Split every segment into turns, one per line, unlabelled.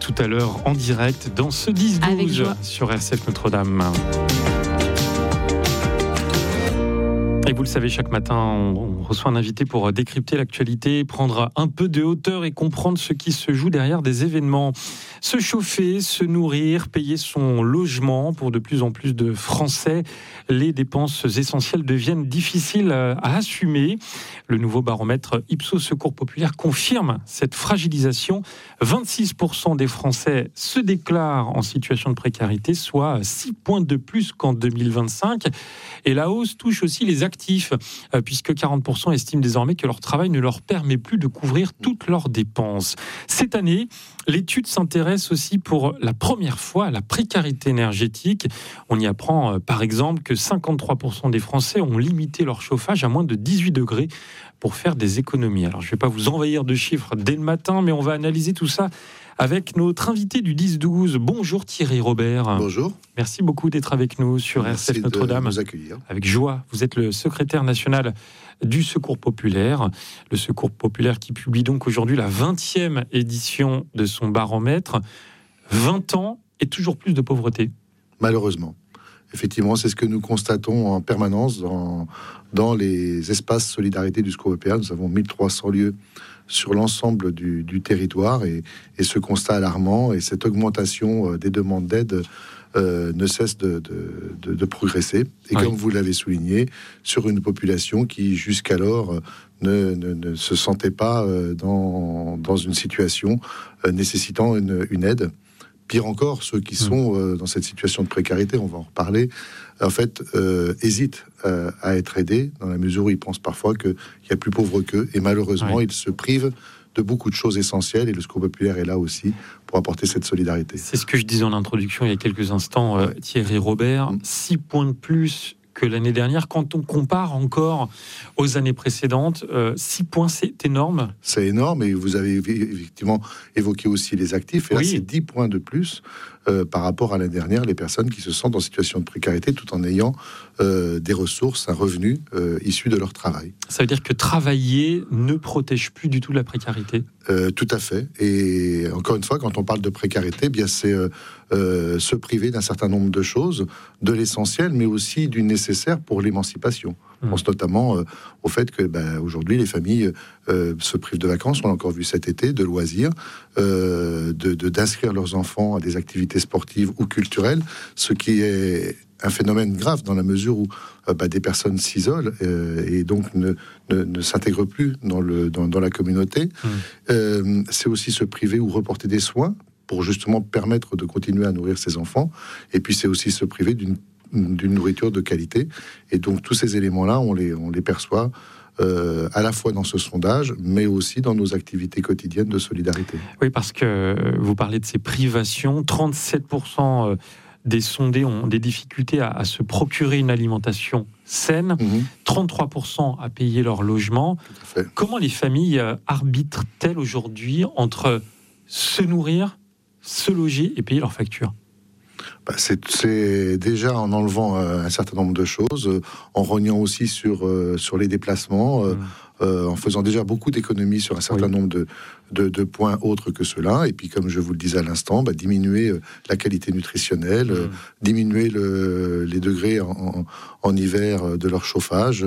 tout à l'heure en direct dans ce 10-12 sur RCF Notre-Dame. Et vous le savez, chaque matin, on reçoit un invité pour décrypter l'actualité, prendre un peu de hauteur et comprendre ce qui se joue derrière des événements. Se chauffer, se nourrir, payer son logement. Pour de plus en plus de Français, les dépenses essentielles deviennent difficiles à assumer. Le nouveau baromètre Ipsos Secours Populaire confirme cette fragilisation. 26% des Français se déclarent en situation de précarité, soit 6 points de plus qu'en 2025. Et la hausse touche aussi les actifs, puisque 40% estiment désormais que leur travail ne leur permet plus de couvrir toutes leurs dépenses. Cette année, l'étude s'intéresse aussi pour la première fois à la précarité énergétique. On y apprend par exemple que 53% des Français ont limité leur chauffage à moins de 18 degrés pour faire des économies. Alors je ne vais pas vous envahir de chiffres dès le matin, mais on va analyser tout ça avec notre invité du 10-12. Bonjour Thierry Robert.
Bonjour.
Merci beaucoup d'être avec nous sur RCF Notre-Dame.
Merci de nous accueillir.
Avec joie. Vous êtes le secrétaire national du Secours Populaire. Le Secours Populaire qui publie donc aujourd'hui la 20e édition de son baromètre. 20 ans et toujours plus de pauvreté.
Malheureusement. Effectivement, c'est ce que nous constatons en permanence dans les espaces solidarité du Secours Populaire. Nous avons 1300 lieux sur l'ensemble du territoire et ce constat alarmant et cette augmentation des demandes d'aide ne cesse de progresser. Et oui, comme vous l'avez souligné, sur une population qui jusqu'alors ne se sentait pas dans une situation nécessitant une aide. Pire encore, ceux qui sont dans cette situation de précarité, on va en reparler, en fait, hésitent à être aidés, dans la mesure où ils pensent parfois qu'il y a plus pauvres qu'eux, et malheureusement, oui, ils se privent de beaucoup de choses essentielles, et le Secours Populaire est là aussi pour apporter cette solidarité.
C'est ce que je disais en introduction il y a quelques instants, Thierry Robert, 6 points de plus que l'année dernière. Quand on compare encore aux années précédentes, 6 points, c'est énorme.
C'est énorme, et vous avez effectivement évoqué aussi les actifs, et oui, là c'est 10 points de plus par rapport à l'année dernière, les personnes qui se sentent en situation de précarité tout en ayant des ressources, un revenu issu de leur travail.
Ça veut dire que travailler ne protège plus du tout la précarité.
Tout à fait. Et encore une fois, quand on parle de précarité, eh bien c'est se priver d'un certain nombre de choses, de l'essentiel, mais aussi du nécessaire pour l'émancipation. Je pense notamment au fait que aujourd'hui, les familles se privent de vacances, on l'a encore vu cet été, de loisirs, d'inscrire leurs enfants à des activités sportives ou culturelles, ce qui est un phénomène grave dans la mesure où des personnes s'isolent et donc ne s'intègrent plus dans la communauté. C'est aussi se priver ou reporter des soins pour justement permettre de continuer à nourrir ses enfants. Et puis c'est aussi se priver d'une nourriture de qualité. Et donc tous ces éléments-là, on les perçoit à la fois dans ce sondage, mais aussi dans nos activités quotidiennes de solidarité.
Oui, parce que vous parlez de ces privations, 37% des sondés ont des difficultés à se procurer une alimentation saine, 33% à payer leur logement. Comment les familles arbitrent-elles aujourd'hui entre se nourrir, se loger et payer leurs factures ?
C'est déjà en enlevant un certain nombre de choses, en rognant aussi sur les déplacements, en faisant déjà beaucoup d'économies sur un certain nombre de points autres que cela. Et puis, comme je vous le disais à l'instant, diminuer la qualité nutritionnelle, diminuer les degrés en hiver de leur chauffage.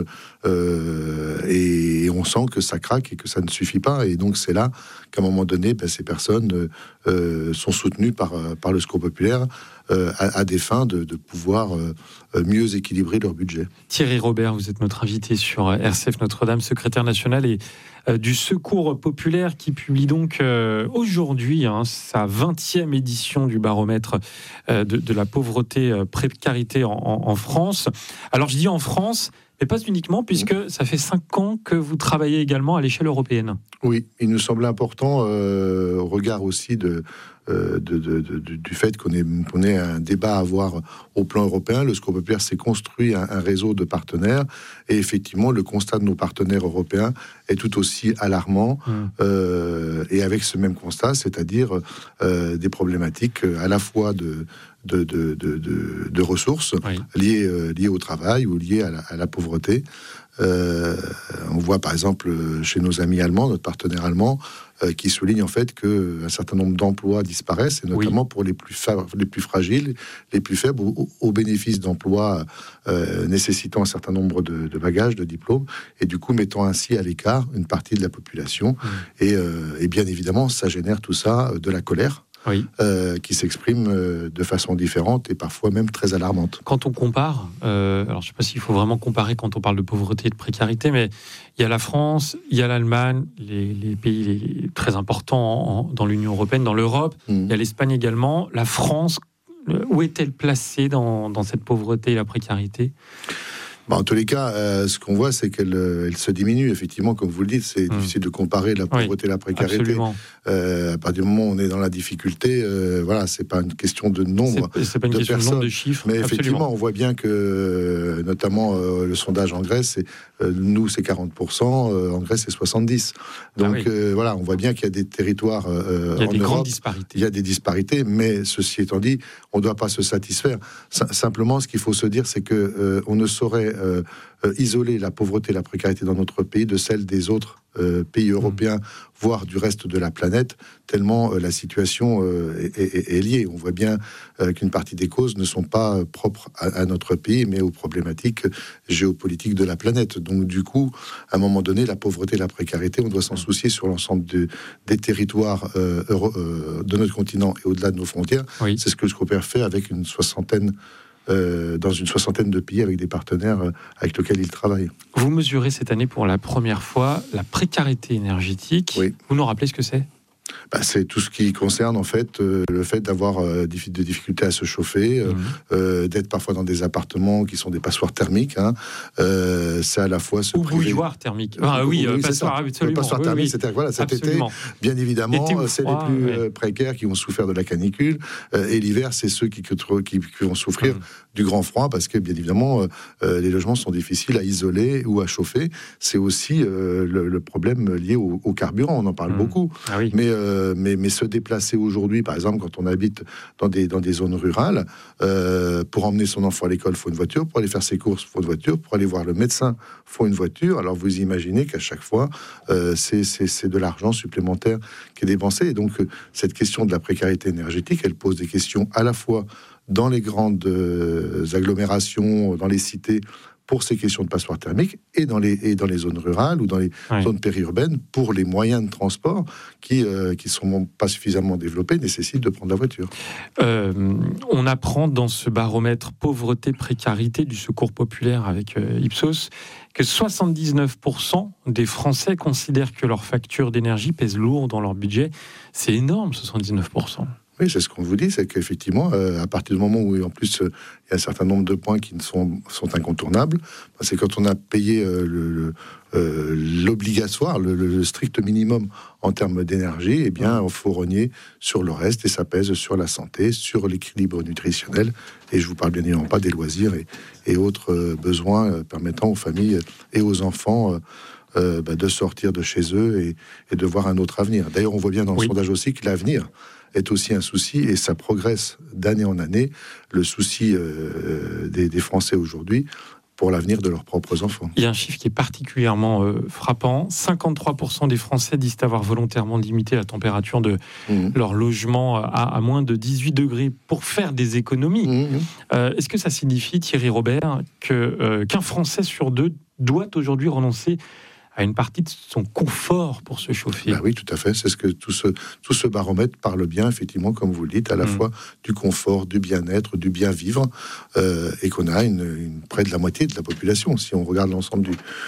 Et on sent que ça craque et que ça ne suffit pas. Et donc, c'est là qu'à un moment donné, ces personnes sont soutenues par le Secours Populaire à des fins de pouvoir mieux équilibrer leur budget.
Thierry Robert, vous êtes notre invité sur RCF Notre-Dame, secrétaire national et du Secours Populaire qui publie donc aujourd'hui sa 20e édition du baromètre de la pauvreté, précarité en France. Alors je dis en France, mais pas uniquement, puisque ça fait 5 ans que vous travaillez également à l'échelle européenne.
Oui, il nous semble important, au regard aussi du fait qu'on ait un débat à avoir au plan européen. Le Secours Populaire s'est construit un réseau de partenaires, et effectivement, le constat de nos partenaires européens est tout aussi alarmant, et avec ce même constat, c'est-à-dire des problématiques à la fois de ressources liées au travail ou liées à la pauvreté. On voit par exemple chez nos amis allemands, notre partenaire allemand, qui souligne en fait qu'un certain nombre d'emplois disparaissent, et notamment pour les plus fragiles, les plus faibles, au bénéfice d'emplois nécessitant un certain nombre de bagages, de diplômes, et du coup mettant ainsi à l'écart une partie de la population. Et bien évidemment, ça génère tout ça de la colère. Qui s'exprime de façon différente et parfois même très alarmante.
Quand on compare, alors je ne sais pas s'il faut vraiment comparer quand on parle de pauvreté et de précarité, mais il y a la France, il y a l'Allemagne, les pays très importants dans l'Union européenne, dans l'Europe, il y a l'Espagne également. La France, où est-elle placée dans cette pauvreté et la précarité ?
En tous les cas, ce qu'on voit, c'est qu'elle se diminue. Effectivement, comme vous le dites, c'est difficile de comparer la pauvreté et la précarité. À partir du moment où on est dans la difficulté, voilà, c'est pas une question de nombre
c'est pas une
de
question
personnes,
de nombre de chiffres.
Mais effectivement, on voit bien que, notamment le sondage en Grèce, nous c'est 40%, en Grèce c'est 70%. Donc voilà, on voit bien qu'il y a des territoires
il y a des grandes disparités.
Il y a des disparités, mais ceci étant dit, on ne doit pas se satisfaire. Simplement, ce qu'il faut se dire, c'est que on ne saurait isoler la pauvreté et la précarité dans notre pays de celle des autres pays européens, voire du reste de la planète, tellement la situation est liée. On voit bien qu'une partie des causes ne sont pas propres à notre pays, mais aux problématiques géopolitiques de la planète. Donc du coup, à un moment donné, la pauvreté et la précarité, on doit s'en soucier sur l'ensemble des territoires de notre continent et au-delà de nos frontières. C'est ce que le Scopper fait avec dans une soixantaine de pays avec des partenaires avec lesquels il travaille.
Vous mesurez cette année pour la première fois la précarité énergétique. Vous nous rappelez ce que c'est ?
C'est tout ce qui concerne en fait le fait d'avoir des difficultés à se chauffer, d'être parfois dans des appartements qui sont des passoires thermiques. C'est à la fois ce
bouilloire thermique. Passoire, absolument.
Passoire thermique, c'est-à-dire voilà, cet été, bien évidemment, c'est les plus précaires qui vont souffrir de la canicule, et l'hiver, c'est ceux qui vont souffrir du grand froid, parce que bien évidemment, les logements sont difficiles à isoler ou à chauffer. C'est aussi le problème lié au carburant. On en parle beaucoup, mais se déplacer aujourd'hui, par exemple, quand on habite dans des zones rurales, pour emmener son enfant à l'école, il faut une voiture. Pour aller faire ses courses, il faut une voiture. Pour aller voir le médecin, il faut une voiture. Alors vous imaginez qu'à chaque fois, c'est de l'argent supplémentaire qui est dépensé. Et donc, cette question de la précarité énergétique, elle pose des questions à la fois dans les grandes agglomérations, dans les cités, pour ces questions de passoires thermiques, et dans les zones rurales ou dans les zones périurbaines, pour les moyens de transport qui ne sont pas suffisamment développés, nécessitent de prendre la voiture.
On apprend dans ce baromètre pauvreté-précarité du Secours populaire avec Ipsos que 79% des Français considèrent que leur facture d'énergie pèse lourd dans leur budget. C'est énorme, 79%.
Oui, c'est ce qu'on vous dit, c'est qu'effectivement, à partir du moment où, en plus, il y a un certain nombre de points qui sont incontournables, c'est quand on a payé l'obligatoire, le strict minimum en termes d'énergie, eh bien, il faut rogner sur le reste, et ça pèse sur la santé, sur l'équilibre nutritionnel, et je vous parle bien évidemment pas des loisirs et autres besoins permettant aux familles et aux enfants de sortir de chez eux et de voir un autre avenir. D'ailleurs, on voit bien dans le sondage aussi que l'avenir est aussi un souci, et ça progresse d'année en année, le souci des Français aujourd'hui pour l'avenir de leurs propres enfants.
Il y a un chiffre qui est particulièrement frappant. 53% des Français disent avoir volontairement limité la température de leur logement à moins de 18 degrés pour faire des économies. Est-ce que ça signifie, Thierry Robert, qu'un Français sur deux doit aujourd'hui renoncer à une partie de son confort pour se chauffer?
Oui, tout à fait. C'est ce que tout ce baromètre parle bien, effectivement, comme vous le dites, à la fois du confort, du bien-être, du bien-vivre, et qu'on a près de la moitié de la population, si on regarde l'ensemble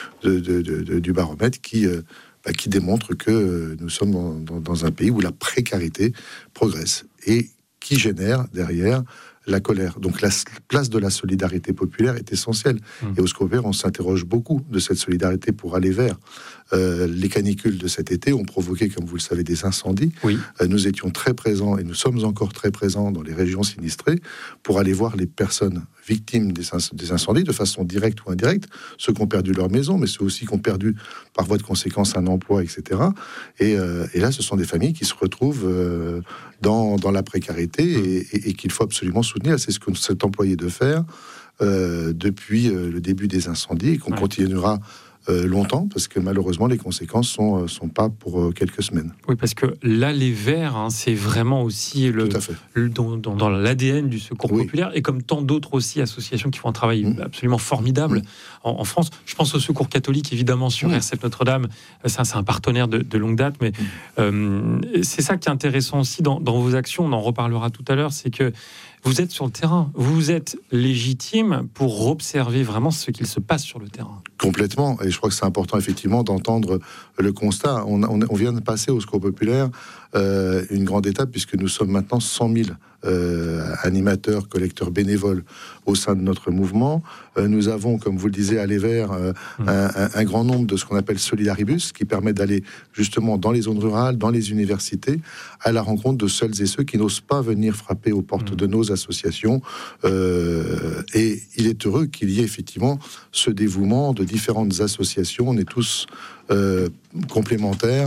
du baromètre, qui démontre que nous sommes dans un pays où la précarité progresse et qui génère derrière la colère. Donc la place de la solidarité populaire est essentielle. Et au Scopper, on s'interroge beaucoup de cette solidarité pour aller vers. Les canicules de cet été ont provoqué, comme vous le savez, des incendies. Nous étions très présents, et nous sommes encore très présents dans les régions sinistrées, pour aller voir les personnes victimes des incendies, de façon directe ou indirecte, ceux qui ont perdu leur maison, mais ceux aussi qui ont perdu par voie de conséquence un emploi, etc. Et là, ce sont des familles qui se retrouvent dans la précarité et qu'il faut absolument soutenir. soutenir. C'est ce que s'est employé de faire depuis le début des incendies et qu'on continuera longtemps, parce que malheureusement les conséquences sont pas pour quelques semaines.
Oui, parce que là les Verts, c'est vraiment aussi dans l'ADN du Secours populaire, et comme tant d'autres aussi associations qui font un travail absolument formidable en France. Je pense au Secours catholique évidemment sur RCF Notre-Dame, ça c'est un partenaire de longue date, mais c'est ça qui est intéressant aussi dans vos actions, on en reparlera tout à l'heure, c'est que vous êtes sur le terrain, vous êtes légitime pour observer vraiment ce qu'il se passe sur le terrain. Complètement,
et je crois que c'est important effectivement d'entendre le constat. On vient de passer au Secours populaire une grande étape, puisque nous sommes maintenant 100 000 animateurs, collecteurs bénévoles au sein de notre mouvement. Nous avons, comme vous le disiez, à Les Verts, un grand nombre de ce qu'on appelle Solidaribus, qui permet d'aller justement dans les zones rurales, dans les universités, à la rencontre de celles et ceux qui n'osent pas venir frapper aux portes de nos associations. Et il est heureux qu'il y ait effectivement ce dévouement de différentes associations. On est tous complémentaires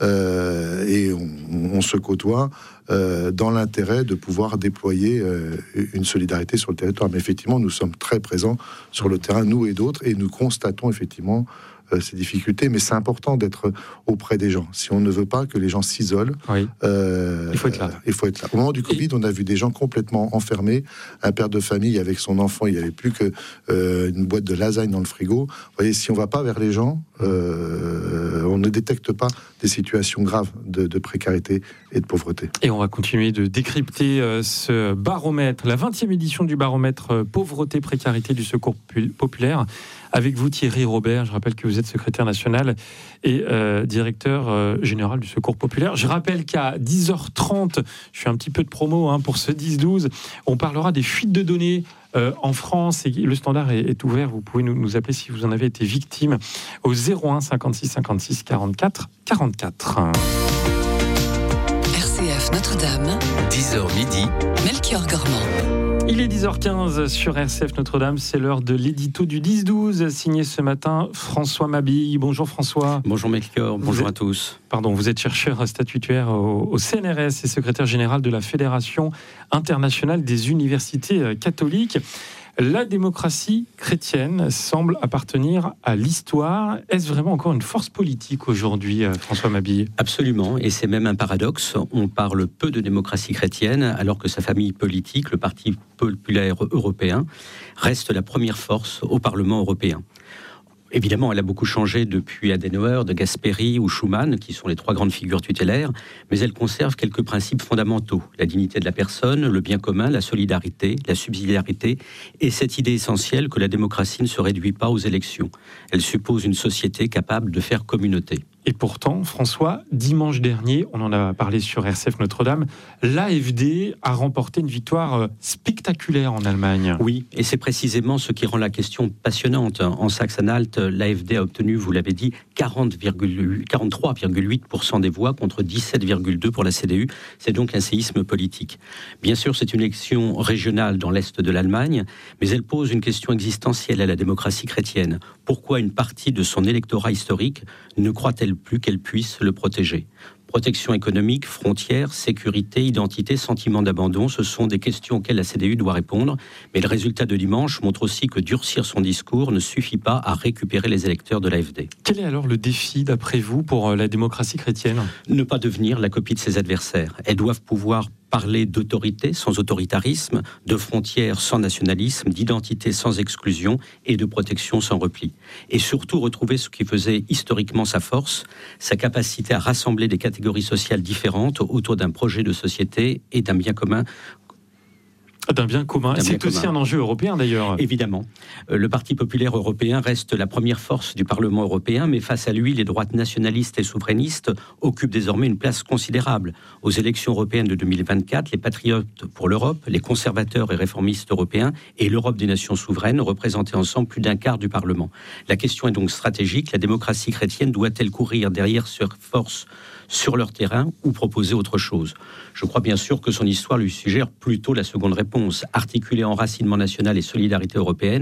et on se côtoie dans l'intérêt de pouvoir déployer une solidarité sur le territoire. Mais effectivement, nous sommes très présents sur le terrain, nous et d'autres, et nous constatons effectivement ces difficultés, mais c'est important d'être auprès des gens. Si on ne veut pas que les gens s'isolent, il faut être là. Au moment du Covid, on a vu des gens complètement enfermés. Un père de famille avec son enfant, il n'y avait plus que une boîte de lasagne dans le frigo. Vous voyez, si on ne va pas vers les gens, on ne détecte pas des situations graves de précarité et de pauvreté. Et on va continuer de décrypter ce baromètre, la 20e édition du baromètre pauvreté-précarité du Secours populaire. Avec vous, Thierry Robert, je rappelle que vous êtes secrétaire national et directeur général du Secours populaire. Je rappelle qu'à 10h30, je fais un petit peu de promo pour ce 10-12, on parlera des fuites de données en France, et le standard est ouvert. Vous pouvez nous appeler si vous en avez été victime au 01 56 56 44 44.
RCF Notre-Dame,
10h midi,
Melchior Gormand.
Il est 10h15 sur RCF Notre-Dame, c'est l'heure de l'édito du 10-12, signé ce matin François Mabille. Bonjour François.
Bonjour Melchior, bonjour à tous.
Vous êtes chercheur statutaire au CNRS et secrétaire général de la Fédération internationale des universités catholiques. La démocratie chrétienne semble appartenir à l'histoire. Est-ce vraiment encore une force politique aujourd'hui, François Mabille ?
Absolument, et c'est même un paradoxe. On parle peu de démocratie chrétienne, alors que sa famille politique, le Parti populaire européen, reste la première force au Parlement européen. Évidemment, elle a beaucoup changé depuis Adenauer, de Gasperi ou Schuman, qui sont les trois grandes figures tutélaires, mais elle conserve quelques principes fondamentaux. La dignité de la personne, le bien commun, la solidarité, la subsidiarité, et cette idée essentielle que la démocratie ne se réduit pas aux élections. Elle suppose une société capable de faire communauté.
Et pourtant, François, dimanche dernier, on en a parlé sur RCF Notre-Dame, l'AfD a remporté une victoire spectaculaire en Allemagne.
Oui, et c'est précisément ce qui rend la question passionnante. En Saxe-Anhalt, l'AfD a obtenu, vous l'avez dit, 43,8% des voix contre 17,2% pour la CDU. C'est donc un séisme politique. Bien sûr, c'est une élection régionale dans l'Est de l'Allemagne, mais elle pose une question existentielle à la démocratie chrétienne. Pourquoi une partie de son électorat historique ne croit-elle plus qu'elle puisse le protéger ? Protection économique, frontières, sécurité, identité, sentiment d'abandon, ce sont des questions auxquelles la CDU doit répondre. Mais le résultat de dimanche montre aussi que durcir son discours ne suffit pas à récupérer les électeurs de l'AfD.
Quel est alors le défi, d'après vous, pour la démocratie chrétienne ?
Ne pas devenir la copie de ses adversaires. Elles doivent pouvoir parler d'autorité sans autoritarisme, de frontières sans nationalisme, d'identité sans exclusion et de protection sans repli. Et surtout retrouver ce qui faisait historiquement sa force, sa capacité à rassembler des catégories sociales différentes autour d'un projet de société et d'un bien commun.
C'est aussi un enjeu européen d'ailleurs.
Évidemment. Le Parti populaire européen reste la première force du Parlement européen, mais face à lui, les droites nationalistes et souverainistes occupent désormais une place considérable. Aux élections européennes de 2024, les patriotes pour l'Europe, les conservateurs et réformistes européens et l'Europe des nations souveraines représentaient ensemble plus d'un quart du Parlement. La question est donc stratégique. La démocratie chrétienne doit-elle courir derrière cette force sur leur terrain ou proposer autre chose ? Je crois bien sûr que son histoire lui suggère plutôt la seconde réponse. Articuler enracinement national et solidarité européenne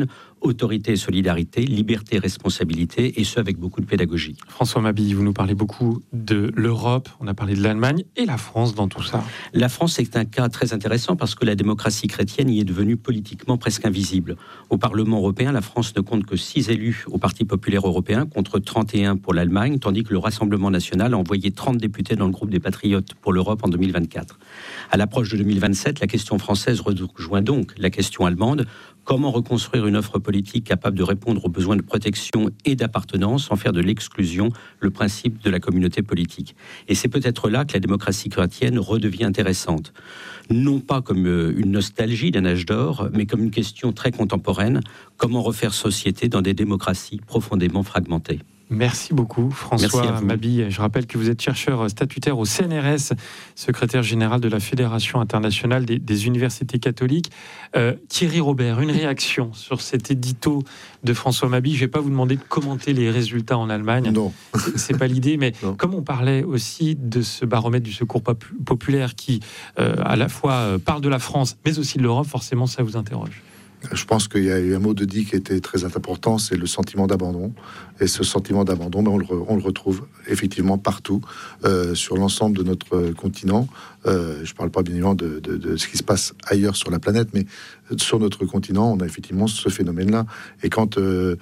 autorité et solidarité, liberté et responsabilité, et ce avec beaucoup de pédagogie.
François Mabille, vous nous parlez beaucoup de l'Europe, on a parlé de l'Allemagne et la France dans tout ça.
La France est un cas très intéressant parce que la démocratie chrétienne y est devenue politiquement presque invisible. Au Parlement européen, la France ne compte que 6 élus au Parti populaire européen contre 31 pour l'Allemagne, tandis que le Rassemblement national a envoyé 30 députés dans le groupe des Patriotes pour l'Europe en 2024. À l'approche de 2027, la question française rejoint donc la question allemande. Comment reconstruire une offre politique capable de répondre aux besoins de protection et d'appartenance sans faire de l'exclusion le principe de la communauté politique? Et c'est peut-être là que la démocratie chrétienne redevient intéressante. Non pas comme une nostalgie d'un âge d'or, mais comme une question très contemporaine. Comment refaire société dans des démocraties profondément fragmentées?
Merci beaucoup, François Mabille. Je rappelle que vous êtes chercheur statutaire au CNRS, secrétaire général de la Fédération internationale des universités catholiques. Thierry Robert, une réaction sur cet édito de François Mabille. Je ne vais pas vous demander de commenter les résultats en Allemagne.
Non.
C'est pas l'idée, mais
non.
Comme on parlait aussi de ce baromètre du secours populaire qui, à la fois, parle de la France, mais aussi de l'Europe, forcément, ça vous interroge.
Je pense qu'il y a eu un mot de dit qui était très important, c'est le sentiment d'abandon. Et ce sentiment d'abandon, on le retrouve effectivement partout, sur l'ensemble de notre continent. Je ne parle pas bien évidemment de ce qui se passe ailleurs sur la planète, mais sur notre continent, on a effectivement ce phénomène-là. Et quand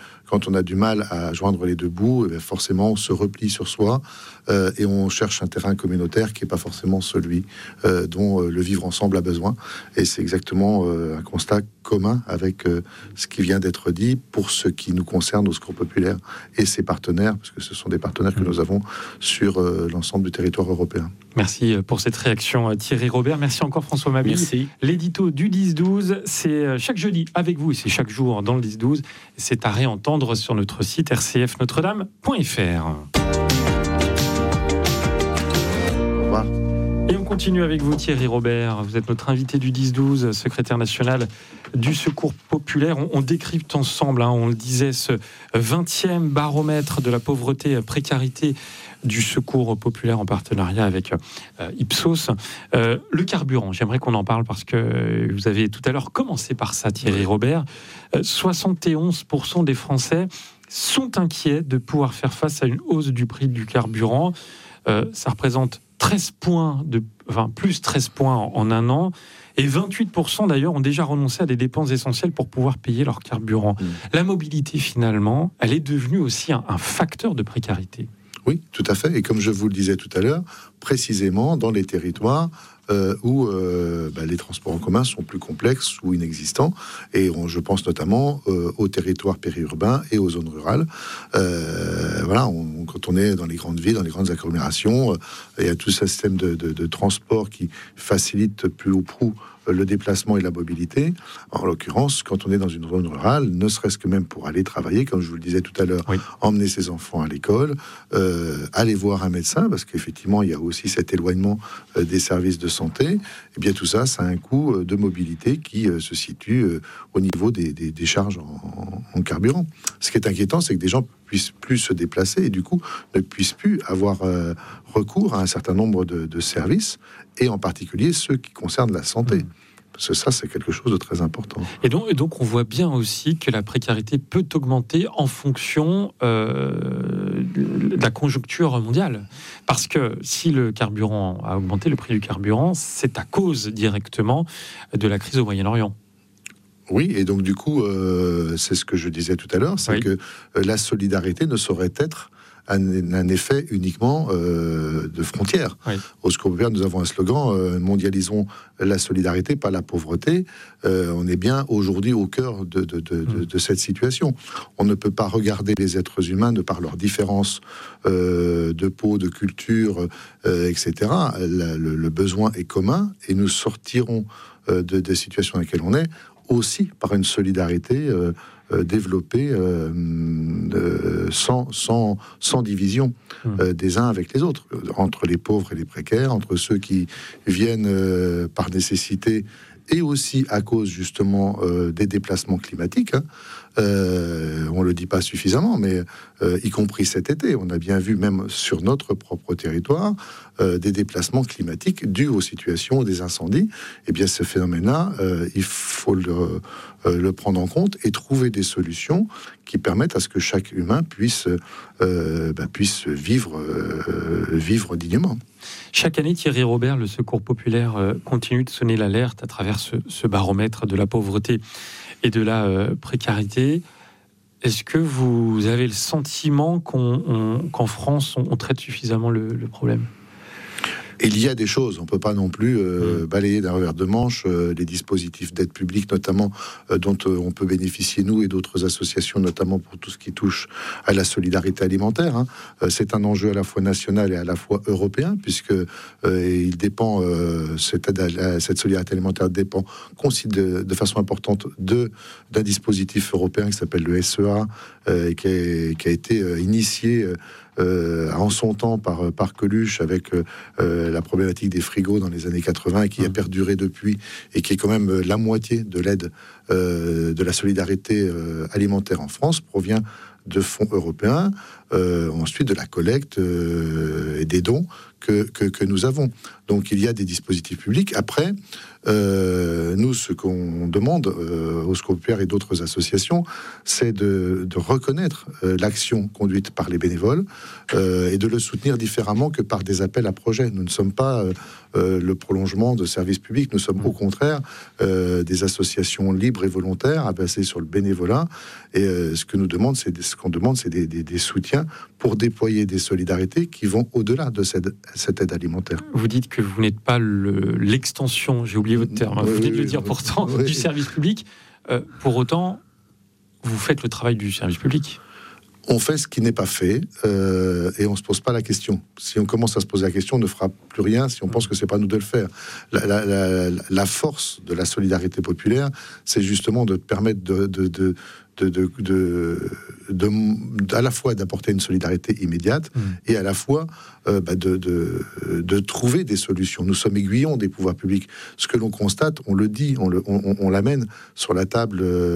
on a du mal à joindre les deux bouts, forcément, on se replie sur soi et on cherche un terrain communautaire qui n'est pas forcément celui dont le vivre ensemble a besoin. Et c'est exactement un constat commun avec ce qui vient d'être dit pour ce qui nous concerne au Secours populaire et ses partenaires, parce que ce sont des partenaires que nous avons sur l'ensemble du territoire européen.
Merci pour cette réaction, Thierry Robert. Merci encore, François Mabille.
Merci.
L'édito du 10-12, c'est chaque jeudi avec vous et c'est chaque jour dans le 10-12. C'est à réentendre sur notre site rcfnotredame.fr. Et on continue avec vous, Thierry Robert. Vous êtes notre invité du 10-12, secrétaire national du Secours populaire. On décrypte ensemble, on le disait, ce 20e baromètre de la pauvreté, précarité du Secours populaire en partenariat avec Ipsos. Le carburant, j'aimerais qu'on en parle parce que vous avez tout à l'heure commencé par ça, Thierry Robert. 71% des Français sont inquiets de pouvoir faire face à une hausse du prix du carburant. Ça représente 13 points plus 13 points en un an. Et 28% d'ailleurs ont déjà renoncé à des dépenses essentielles pour pouvoir payer leur carburant. La mobilité, finalement, elle est devenue aussi un facteur de précarité.
Oui, tout à fait. Et comme je vous le disais tout à l'heure, précisément dans les territoires où les transports en commun sont plus complexes ou inexistants. Et je pense notamment aux territoires périurbains et aux zones rurales. Quand on est dans les grandes villes, dans les grandes agglomérations, il y a tout ce système de transport qui facilite plus ou prou le déplacement et la mobilité. En l'occurrence, quand on est dans une zone rurale, ne serait-ce que même pour aller travailler, comme je vous le disais tout à l'heure, oui. Emmener ses enfants à l'école, aller voir un médecin, parce qu'effectivement, il y a aussi cet éloignement des services de santé. Et bien tout ça, ça a un coût de mobilité qui se situe au niveau des charges en carburant. Ce qui est inquiétant, c'est que des gens puissent plus se déplacer et du coup ne puissent plus avoir recours à un certain nombre de services, et en particulier ceux qui concernent la santé. Parce que ça, c'est quelque chose de très important.
Et donc on voit bien aussi que la précarité peut augmenter en fonction de la conjoncture mondiale. Parce que si le carburant a augmenté, le prix du carburant, c'est à cause directement de la crise au Moyen-Orient.
Oui, et donc du coup, c'est ce que je disais tout à l'heure, c'est que la solidarité ne saurait être un effet uniquement de frontières. Oui. Au Secours populaire, nous avons un slogan, mondialisons la solidarité, pas la pauvreté. On est bien aujourd'hui au cœur de cette situation. On ne peut pas regarder les êtres humains de par leurs différences de peau, de culture, etc. Le besoin est commun et nous sortirons des situations dans lesquelles on est aussi par une solidarité développée sans division des uns avec les autres, entre les pauvres et les précaires, entre ceux qui viennent par nécessité et aussi à cause justement des déplacements climatiques. On le dit pas suffisamment, mais y compris cet été, on a bien vu, même sur notre propre territoire, des déplacements climatiques dus aux situations des incendies. Et bien, ce phénomène-là, il faut le prendre en compte et trouver des solutions qui permettent à ce que chaque humain puisse vivre dignement.
Chaque année, Thierry Robert, le Secours populaire continue de sonner l'alerte à travers ce baromètre de la pauvreté et de la précarité. Est-ce que vous avez le sentiment qu'en France, on traite suffisamment le problème ?
Il y a des choses, on ne peut pas non plus balayer d'un revers de manche les dispositifs d'aide publique, notamment dont on peut bénéficier, nous et d'autres associations, notamment pour tout ce qui touche à la solidarité alimentaire. C'est un enjeu à la fois national et à la fois européen, puisque il dépend, cette solidarité alimentaire dépend de façon importante d'un dispositif européen qui s'appelle le SEA, qui a été initié en son temps par Coluche avec la problématique des frigos dans les années 80 et qui a perduré depuis et qui est quand même la moitié de l'aide de la solidarité alimentaire en France provient de fonds européens, ensuite de la collecte et des dons que nous avons. Donc il y a des dispositifs publics. Après, nous, ce qu'on demande au Secours populaire et d'autres associations, c'est de reconnaître l'action conduite par les bénévoles et de le soutenir différemment que par des appels à projets. Nous ne sommes pas le prolongement de services publics, nous sommes au contraire des associations libres et volontaires basées sur le bénévolat. Et ce qu'on demande, c'est des soutiens pour déployer des solidarités qui vont au-delà de cette aide alimentaire.
Vous dites que vous n'êtes pas l'extension, j'ai oublié votre terme, vous venez de le dire pourtant, du service public. Pour autant, vous faites le travail du service public.
On fait ce qui n'est pas fait et on ne se pose pas la question. Si on commence à se poser la question, on ne fera plus rien si on pense que c'est pas nous de le faire. La force de la solidarité populaire, c'est justement de permettre à la fois d'apporter une solidarité immédiate et à la fois de trouver des solutions. Nous sommes aiguillons des pouvoirs publics. Ce que l'on constate, on le dit, on l'amène sur la table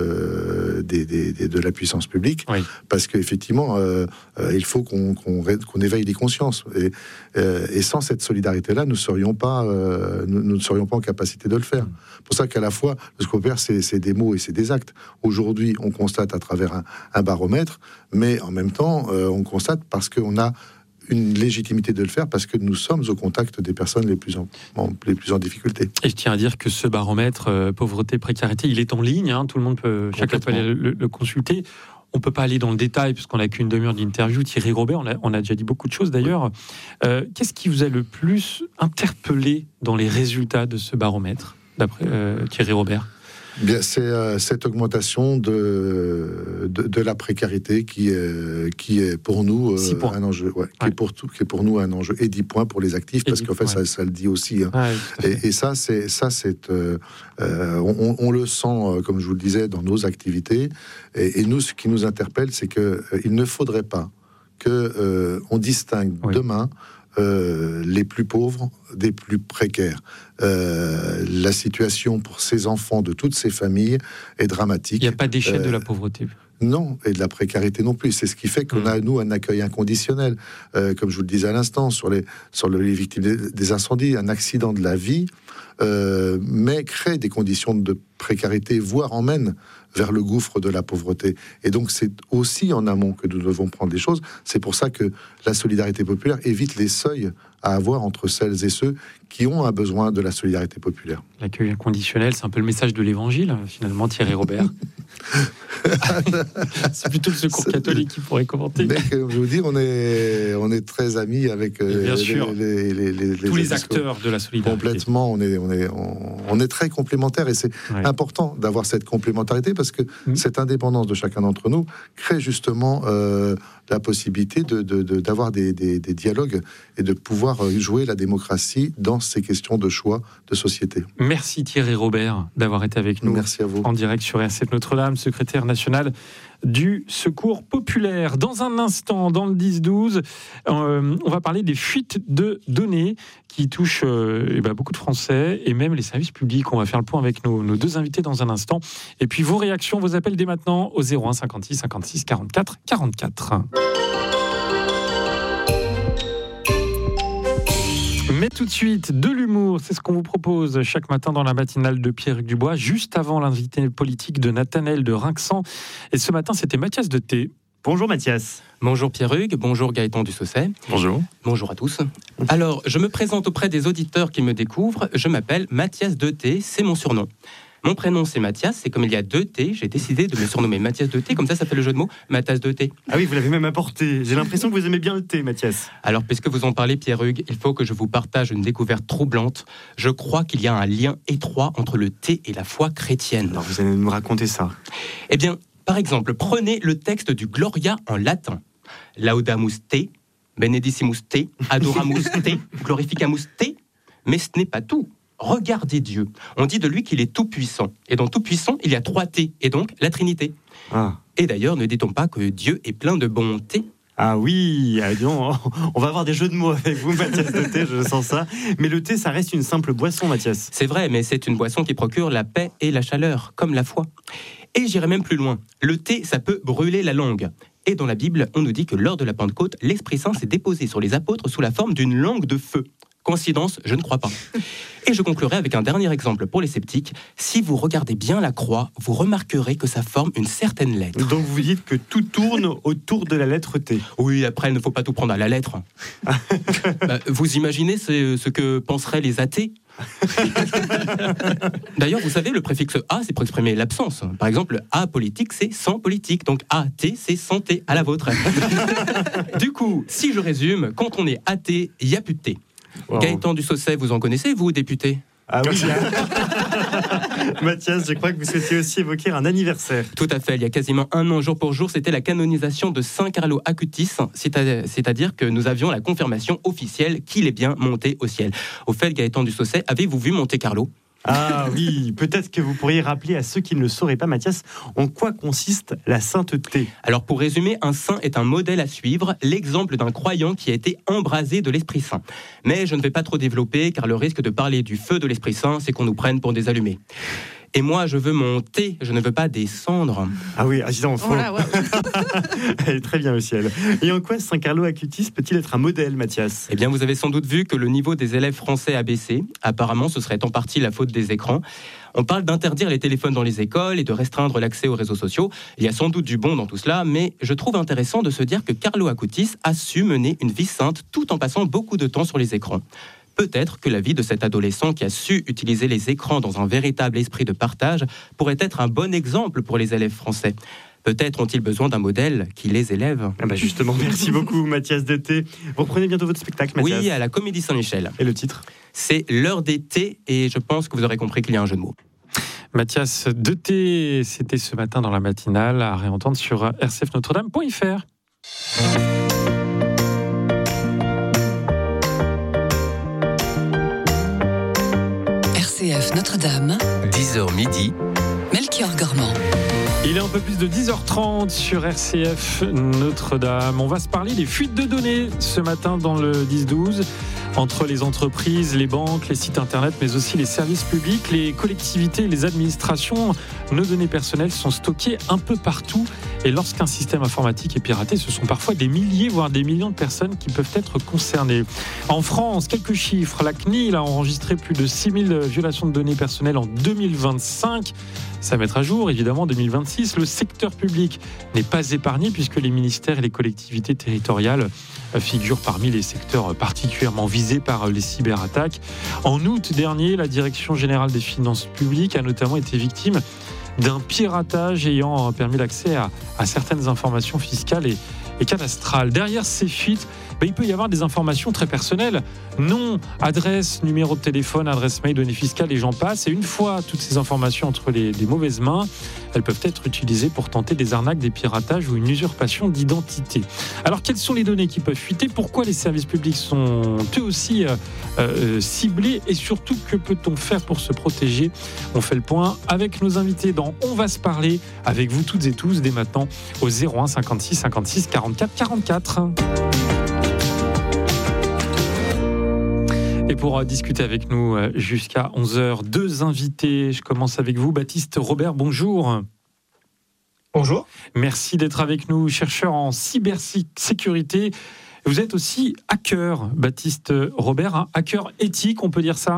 de la puissance publique, parce qu'effectivement, il faut qu'on éveille les consciences. Et sans cette solidarité-là, nous ne serions pas en capacité de le faire. C'est pour ça qu'à la fois, le Secours populaire, c'est des mots et c'est des actes. Aujourd'hui, on constate à travers un baromètre, mais en même temps, on constate parce qu'on a une légitimité de le faire, parce que nous sommes au contact des personnes les plus en difficulté.
Et je tiens à dire que ce baromètre pauvreté, précarité, il est en ligne, tout le monde peut, chacun peut aller le consulter. On ne peut pas aller dans le détail, puisqu'on n'a qu'une demi-heure d'interview. Thierry Robert, on a déjà dit beaucoup de choses d'ailleurs. Qu'est-ce qui vous a le plus interpellé dans les résultats de ce baromètre, d'après Thierry Robert ?
Bien, c'est cette augmentation de la précarité qui est pour nous un enjeu, qui est pour nous un enjeu, et 10 points pour les actifs, parce qu'en fait ça le dit aussi. Et ça c'est on le sent, comme je vous le disais, dans nos activités. Et nous, ce qui nous interpelle, c'est que il ne faudrait pas que on distingue demain les plus pauvres des plus précaires. La situation pour ces enfants de toutes ces familles est dramatique. Il
n'y a pas d'échelle de la pauvreté.
Non, et de la précarité non plus. C'est ce qui fait qu'on a, nous, un accueil inconditionnel. Comme je vous le disais à l'instant, sur les victimes des incendies, un accident de la vie, mais crée des conditions de précarité, voire emmène vers le gouffre de la pauvreté. Et donc, c'est aussi en amont que nous devons prendre les choses. C'est pour ça que la solidarité populaire évite les seuils à avoir entre celles et ceux qui ont un besoin de la solidarité populaire. L'accueil
inconditionnel, c'est un peu le message de l'Évangile, finalement, Thierry Robert. C'est plutôt le Secours catholique qui pourrait commenter.
Mais comme je vous dis, on est très amis avec tous
les acteurs de la solidarité.
Complètement, on est très complémentaires, et c'est important d'avoir cette complémentarité, parce que cette indépendance de chacun d'entre nous crée justement la possibilité d'avoir des dialogues et de pouvoir jouer la démocratie dans ces questions de choix de société.
Merci Thierry Robert d'avoir été avec nous.
Merci à vous.
En direct sur RCF Notre-Dame, secrétaire national du Secours populaire. Dans un instant, dans le 10-12, on va parler des fuites de données qui touchent beaucoup de Français et même les services publics. On va faire le point avec nos deux invités dans un instant. Et puis vos réactions, vos appels dès maintenant au 01 56 56 44 44. Mais tout de suite, de l'humour, c'est ce qu'on vous propose chaque matin dans la matinale de Pierre-Hugues Dubois, juste avant l'invité politique de Nathanaël de Rinxan. Et ce matin, c'était Mathias de T.
Bonjour Mathias.
Bonjour Pierre-Hugues, bonjour Gaëtan Dussaucet.
Bonjour.
Bonjour à tous. Alors, je me présente auprès des auditeurs qui me découvrent. Je m'appelle Mathias de T, c'est mon surnom. Mon prénom c'est Mathias, et comme il y a 2 T, j'ai décidé de me surnommer Mathias de T, comme ça fait le jeu de mots Mathias de T.
Ah oui, vous l'avez même apporté. J'ai l'impression que vous aimez bien le thé, Mathias.
Alors, puisque vous en parlez Pierre-Hugues, il faut que je vous partage une découverte troublante. Je crois qu'il y a un lien étroit entre le thé et la foi chrétienne.
Alors vous allez nous raconter ça.
Eh bien, par exemple, prenez le texte du Gloria en latin. Laudamus te, benedicimus te, adoramus te, glorificamus te. Mais ce n'est pas tout. Regardez Dieu. On dit de lui qu'il est tout-puissant. Et dans tout-puissant, il y a 3 T, et donc la Trinité.
Ah.
Et d'ailleurs, ne dit-on pas que Dieu est plein de bonté ?
Ah oui, on va avoir des jeux de mots avec vous, Mathias de thé, je sens ça. Mais le thé, ça reste une simple boisson, Mathias.
C'est vrai, mais c'est une boisson qui procure la paix et la chaleur, comme la foi. Et j'irai même plus loin. Le thé, ça peut brûler la langue. Et dans la Bible, on nous dit que lors de la Pentecôte, l'Esprit Saint s'est déposé sur les apôtres sous la forme d'une langue de feu. Coïncidence, je ne crois pas. Et je conclurai avec un dernier exemple pour les sceptiques. Si vous regardez bien la croix, vous remarquerez que ça forme une certaine lettre.
Donc vous dites que tout tourne autour de la lettre T.
Oui, après, il ne faut pas tout prendre à la lettre. Vous imaginez ce que penseraient les athées ? D'ailleurs, vous savez, le préfixe A, c'est pour exprimer l'absence. Par exemple, apolitique, c'est sans politique. Donc athée, c'est santé, à la vôtre. Du coup, si je résume, quand on est athée, il n'y a plus de thé. Wow. Gaëtan Dussaucet, vous en connaissez, vous, député ?
Ah oui. Mathias, je crois que vous souhaitiez aussi évoquer un anniversaire.
Tout à fait, il y a quasiment 1 an, jour pour jour, c'était la canonisation de Saint Carlo Acutis, c'est-à-dire que nous avions la confirmation officielle qu'il est bien monté au ciel. Au fait, Gaëtan Dussaucet, avez-vous vu Monte Carlo ?
Ah oui, peut-être que vous pourriez rappeler à ceux qui ne le sauraient pas, Mathias, en quoi consiste la sainteté.
Alors pour résumer, un saint est un modèle à suivre, l'exemple d'un croyant qui a été embrasé de l'Esprit Saint. Mais je ne vais pas trop développer, car le risque de parler du feu de l'Esprit Saint, c'est qu'on nous prenne pour des allumés. Et moi, je veux mon thé, je ne veux pas des cendres.
Ah oui, disons, faut... Voilà, ouais. Elle est très bien au ciel. Et en quoi Saint Carlo Acutis peut-il être un modèle, Mathias ?
Eh bien, vous avez sans doute vu que le niveau des élèves français a baissé. Apparemment, ce serait en partie la faute des écrans. On parle d'interdire les téléphones dans les écoles et de restreindre l'accès aux réseaux sociaux. Il y a sans doute du bon dans tout cela, mais je trouve intéressant de se dire que Carlo Acutis a su mener une vie sainte tout en passant beaucoup de temps sur les écrans. Peut-être que la vie de cet adolescent qui a su utiliser les écrans dans un véritable esprit de partage pourrait être un bon exemple pour les élèves français. Peut-être ont-ils besoin d'un modèle qui les élève.
Justement, merci beaucoup Mathias de T. Vous reprenez bientôt votre spectacle, Mathias ?
Oui, à la Comédie Saint-Michel.
Et le titre ?
C'est l'heure des thés, et je pense que vous aurez compris qu'il y a un jeu de mots.
Mathias de T, c'était ce matin dans la matinale, à réentendre sur rcfnotredame.fr.
RCF Notre-Dame,
10h midi,
Melchior Gormand.
Il est un peu plus de 10h30 sur RCF Notre-Dame. On va se parler des fuites de données ce matin dans le 10-12. Entre les entreprises, les banques, les sites internet, mais aussi les services publics, les collectivités, les administrations, nos données personnelles sont stockées un peu partout. Et lorsqu'un système informatique est piraté, ce sont parfois des milliers, voire des millions de personnes qui peuvent être concernées. En France, quelques chiffres. La CNIL a enregistré plus de 6000 violations de données personnelles en 2025. Ça va mettre à jour, évidemment, en 2026. Le secteur public n'est pas épargné puisque les ministères et les collectivités territoriales figurent parmi les secteurs particulièrement visés par les cyberattaques. En août dernier, la Direction générale des finances publiques a notamment été victime d'un piratage ayant permis l'accès à certaines informations fiscales et cadastrales. Derrière ces fuites, il peut y avoir des informations très personnelles. Nom, adresse, numéro de téléphone, adresse mail, données fiscales et j'en passe. Et une fois toutes ces informations entre les mauvaises mains, elles peuvent être utilisées pour tenter des arnaques, des piratages ou une usurpation d'identité. Alors, quelles sont les données qui peuvent fuiter ? Pourquoi les services publics sont eux aussi ciblés ? Et surtout, que peut-on faire pour se protéger ? On fait le point avec nos invités dans On va se parler, avec vous toutes et tous, dès maintenant, au 01 56 56 44 44. Et pour discuter avec nous jusqu'à 11h, deux invités. Je commence avec vous, Baptiste Robert, bonjour.
Bonjour.
Merci d'être avec nous, chercheur en cybersécurité. Vous êtes aussi hacker, Baptiste Robert, un hacker éthique, on peut dire ça ?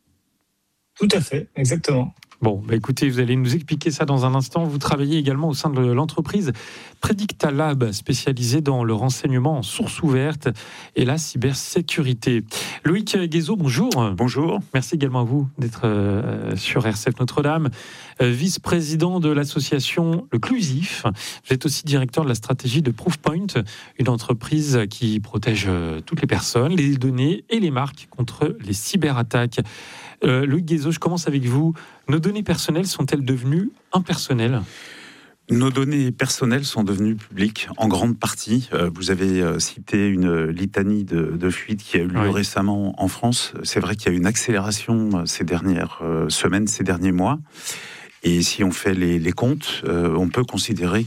Tout à fait, exactement.
Bon, écoutez, vous allez nous expliquer ça dans un instant. Vous travaillez également au sein de l'entreprise Predictalab, spécialisée dans le renseignement en source ouverte et la cybersécurité. Loïc Guézot, bonjour.
Bonjour.
Merci également à vous d'être sur RCF Notre-Dame, vice-président de l'association Le Clusif. Vous êtes aussi directeur de la stratégie de Proofpoint, une entreprise qui protège toutes les personnes, les données et les marques contre les cyberattaques. Loïc Guézot, je commence avec vous. Nos données personnelles sont-elles devenues impersonnelles ?
Nos données personnelles sont devenues publiques en grande partie. Vous avez cité une litanie de fuites qui a eu lieu récemment en France. C'est vrai qu'il y a eu une accélération ces dernières semaines, ces derniers mois. Et si on fait les comptes, on peut considérer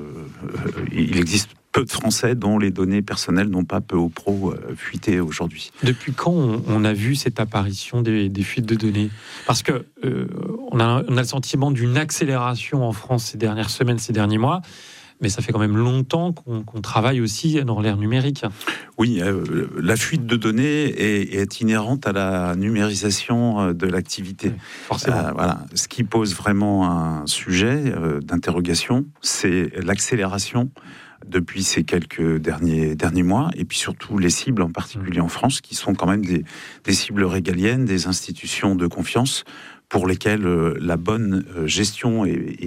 qu'il existe peu de Français dont les données personnelles n'ont pas peu ou prou fuité aujourd'hui.
Depuis quand on a vu cette apparition des fuites de données ? Parce que on a le sentiment d'une accélération en France ces dernières semaines, ces derniers mois, mais ça fait quand même longtemps qu'on travaille aussi dans l'ère numérique.
Oui, la fuite de données est inhérente à la numérisation de l'activité.
Oui, forcément.
Voilà. Ce qui pose vraiment un sujet d'interrogation, c'est l'accélération depuis ces quelques derniers mois, et puis surtout les cibles, en particulier en France, qui sont quand même des cibles régaliennes, des institutions de confiance, pour lesquelles la bonne gestion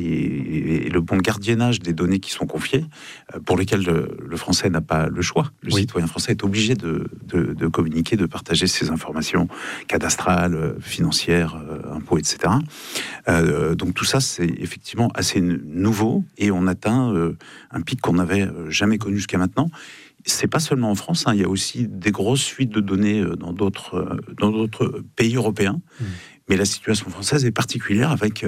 et le bon gardiennage des données qui sont confiées, pour lesquelles le Français n'a pas le choix. Le citoyen français est obligé de communiquer, de partager ses informations cadastrales, financières, impôts, etc. Donc tout ça, c'est effectivement assez nouveau, et on atteint un pic qu'on n'avait jamais connu jusqu'à maintenant. C'est pas seulement en France, il y a aussi des grosses fuites de données dans d'autres pays européens. Mais la situation française est particulière avec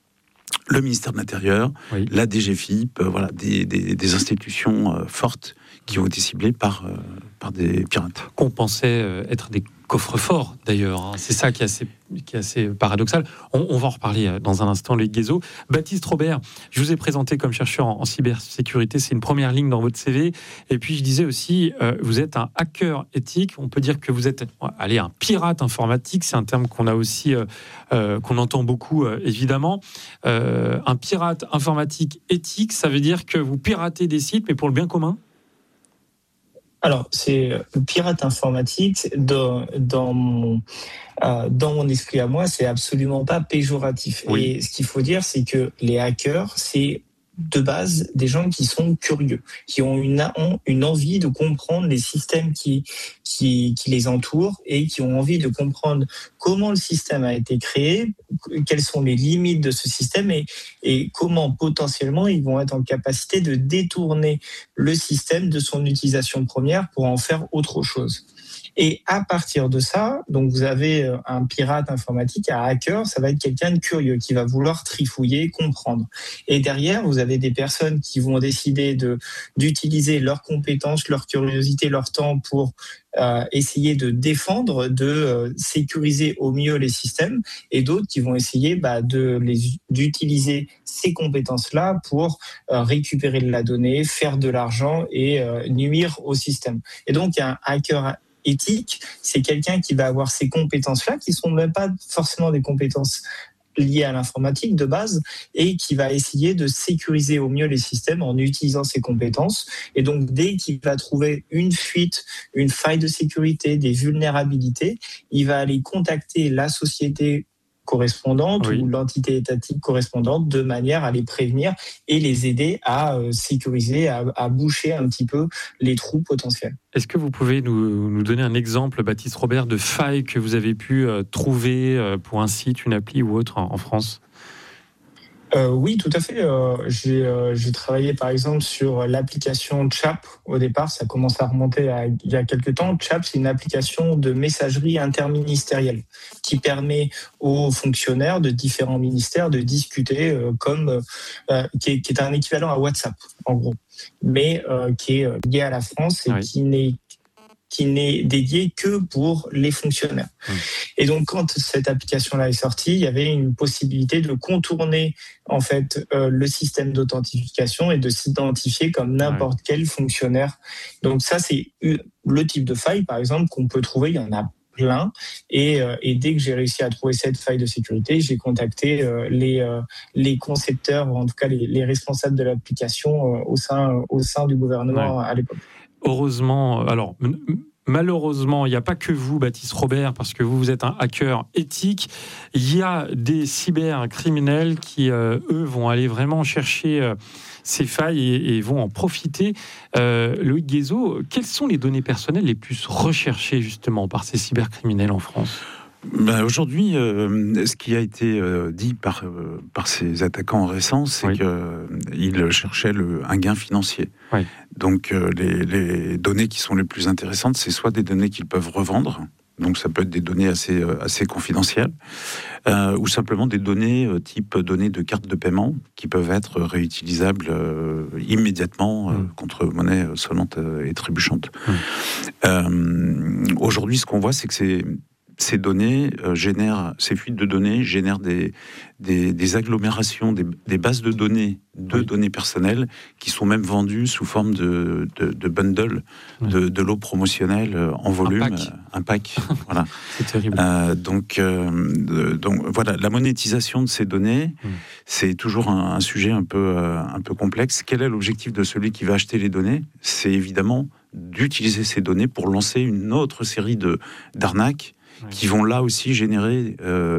le ministère de l'Intérieur, la DGFiP, des institutions fortes qui ont été ciblées par des pirates.
Qu'on pensait être des coffres-forts, d'ailleurs. C'est ça qui est assez paradoxal. On va en reparler dans un instant, Loïc Guézot. Baptiste Robert, je vous ai présenté comme chercheur en cybersécurité. C'est une première ligne dans votre CV. Et puis, je disais aussi, vous êtes un hacker éthique. On peut dire que vous êtes un pirate informatique. C'est un terme qu'on a aussi, qu'on entend beaucoup, évidemment. Un pirate informatique éthique, ça veut dire que vous piratez des sites, mais pour le bien commun ?
Alors, c'est le pirate informatique, dans mon esprit à moi, c'est absolument pas péjoratif. Oui. Et ce qu'il faut dire, c'est que les hackers, c'est de base des gens qui sont curieux, qui ont une envie de comprendre les systèmes qui les entourent, et qui ont envie de comprendre comment le système a été créé, quelles sont les limites de ce système, et comment potentiellement ils vont être en capacité de détourner le système de son utilisation première pour en faire autre chose. Et à partir de ça, donc vous avez un pirate informatique, un hacker, ça va être quelqu'un de curieux qui va vouloir trifouiller, comprendre. Et derrière, vous avez des personnes qui vont décider d'utiliser leurs compétences, leur curiosité, leur temps pour essayer de défendre, de sécuriser au mieux les systèmes, et d'autres qui vont essayer d'utiliser ces compétences-là pour récupérer de la donnée, faire de l'argent et nuire au système. Et donc, il y a un hacker éthique, c'est quelqu'un qui va avoir ces compétences-là, qui ne sont même pas forcément des compétences liées à l'informatique de base, et qui va essayer de sécuriser au mieux les systèmes en utilisant ses compétences. Et donc, dès qu'il va trouver une fuite, une faille de sécurité, des vulnérabilités, il va aller contacter la société correspondante
Oui.
ou l'entité étatique correspondante, de manière à les prévenir et les aider à sécuriser, à boucher un petit peu les trous potentiels.
Est-ce que vous pouvez nous donner un exemple, Baptiste Robert, de faille que vous avez pu trouver pour un site, une appli ou autre en France ?
Oui, tout à fait. J'ai travaillé par exemple sur l'application Chap. Au départ, ça commence à remonter il y a quelques temps. Chap, c'est une application de messagerie interministérielle qui permet aux fonctionnaires de différents ministères de discuter qui est un équivalent à WhatsApp, en gros, mais qui est lié à la France et
Oui.
qui n'est dédié que pour les fonctionnaires. Et donc, quand cette application-là est sortie, il y avait une possibilité de contourner en fait le système d'authentification et de s'identifier comme n'importe quel fonctionnaire. Donc ça, c'est le type de faille, par exemple, qu'on peut trouver. Il y en a plein. Et dès que j'ai réussi à trouver cette faille de sécurité, j'ai contacté les concepteurs, ou en tout cas les responsables de l'application au sein du gouvernement à l'époque.
Heureusement, alors malheureusement, il n'y a pas que vous, Baptiste Robert, parce que vous êtes un hacker éthique. Il y a des cybercriminels qui, eux, vont aller vraiment chercher ces failles et vont en profiter. Loïc Guézot, quelles sont les données personnelles les plus recherchées justement par ces cybercriminels en France ?
Aujourd'hui, ce qui a été dit par ces attaquants récents, c'est qu'ils cherchaient un gain financier.
Oui.
Donc les données qui sont les plus intéressantes, c'est soit des données qu'ils peuvent revendre, donc ça peut être des données assez confidentielles, ou simplement des données type données de carte de paiement qui peuvent être réutilisables immédiatement contre monnaie sonnante et trébuchante. Aujourd'hui, ce qu'on voit, c'est que ces données ces fuites de données génèrent des agglomérations, des bases de données, données personnelles, qui sont même vendues sous forme de bundle, de lots promotionnels en volume, un pack. Voilà.
C'est terrible.
Donc voilà, la monétisation de ces données, c'est toujours un sujet un peu complexe. Quel est l'objectif de celui qui va acheter les données ? C'est évidemment d'utiliser ces données pour lancer une autre série d'arnaques qui vont là aussi générer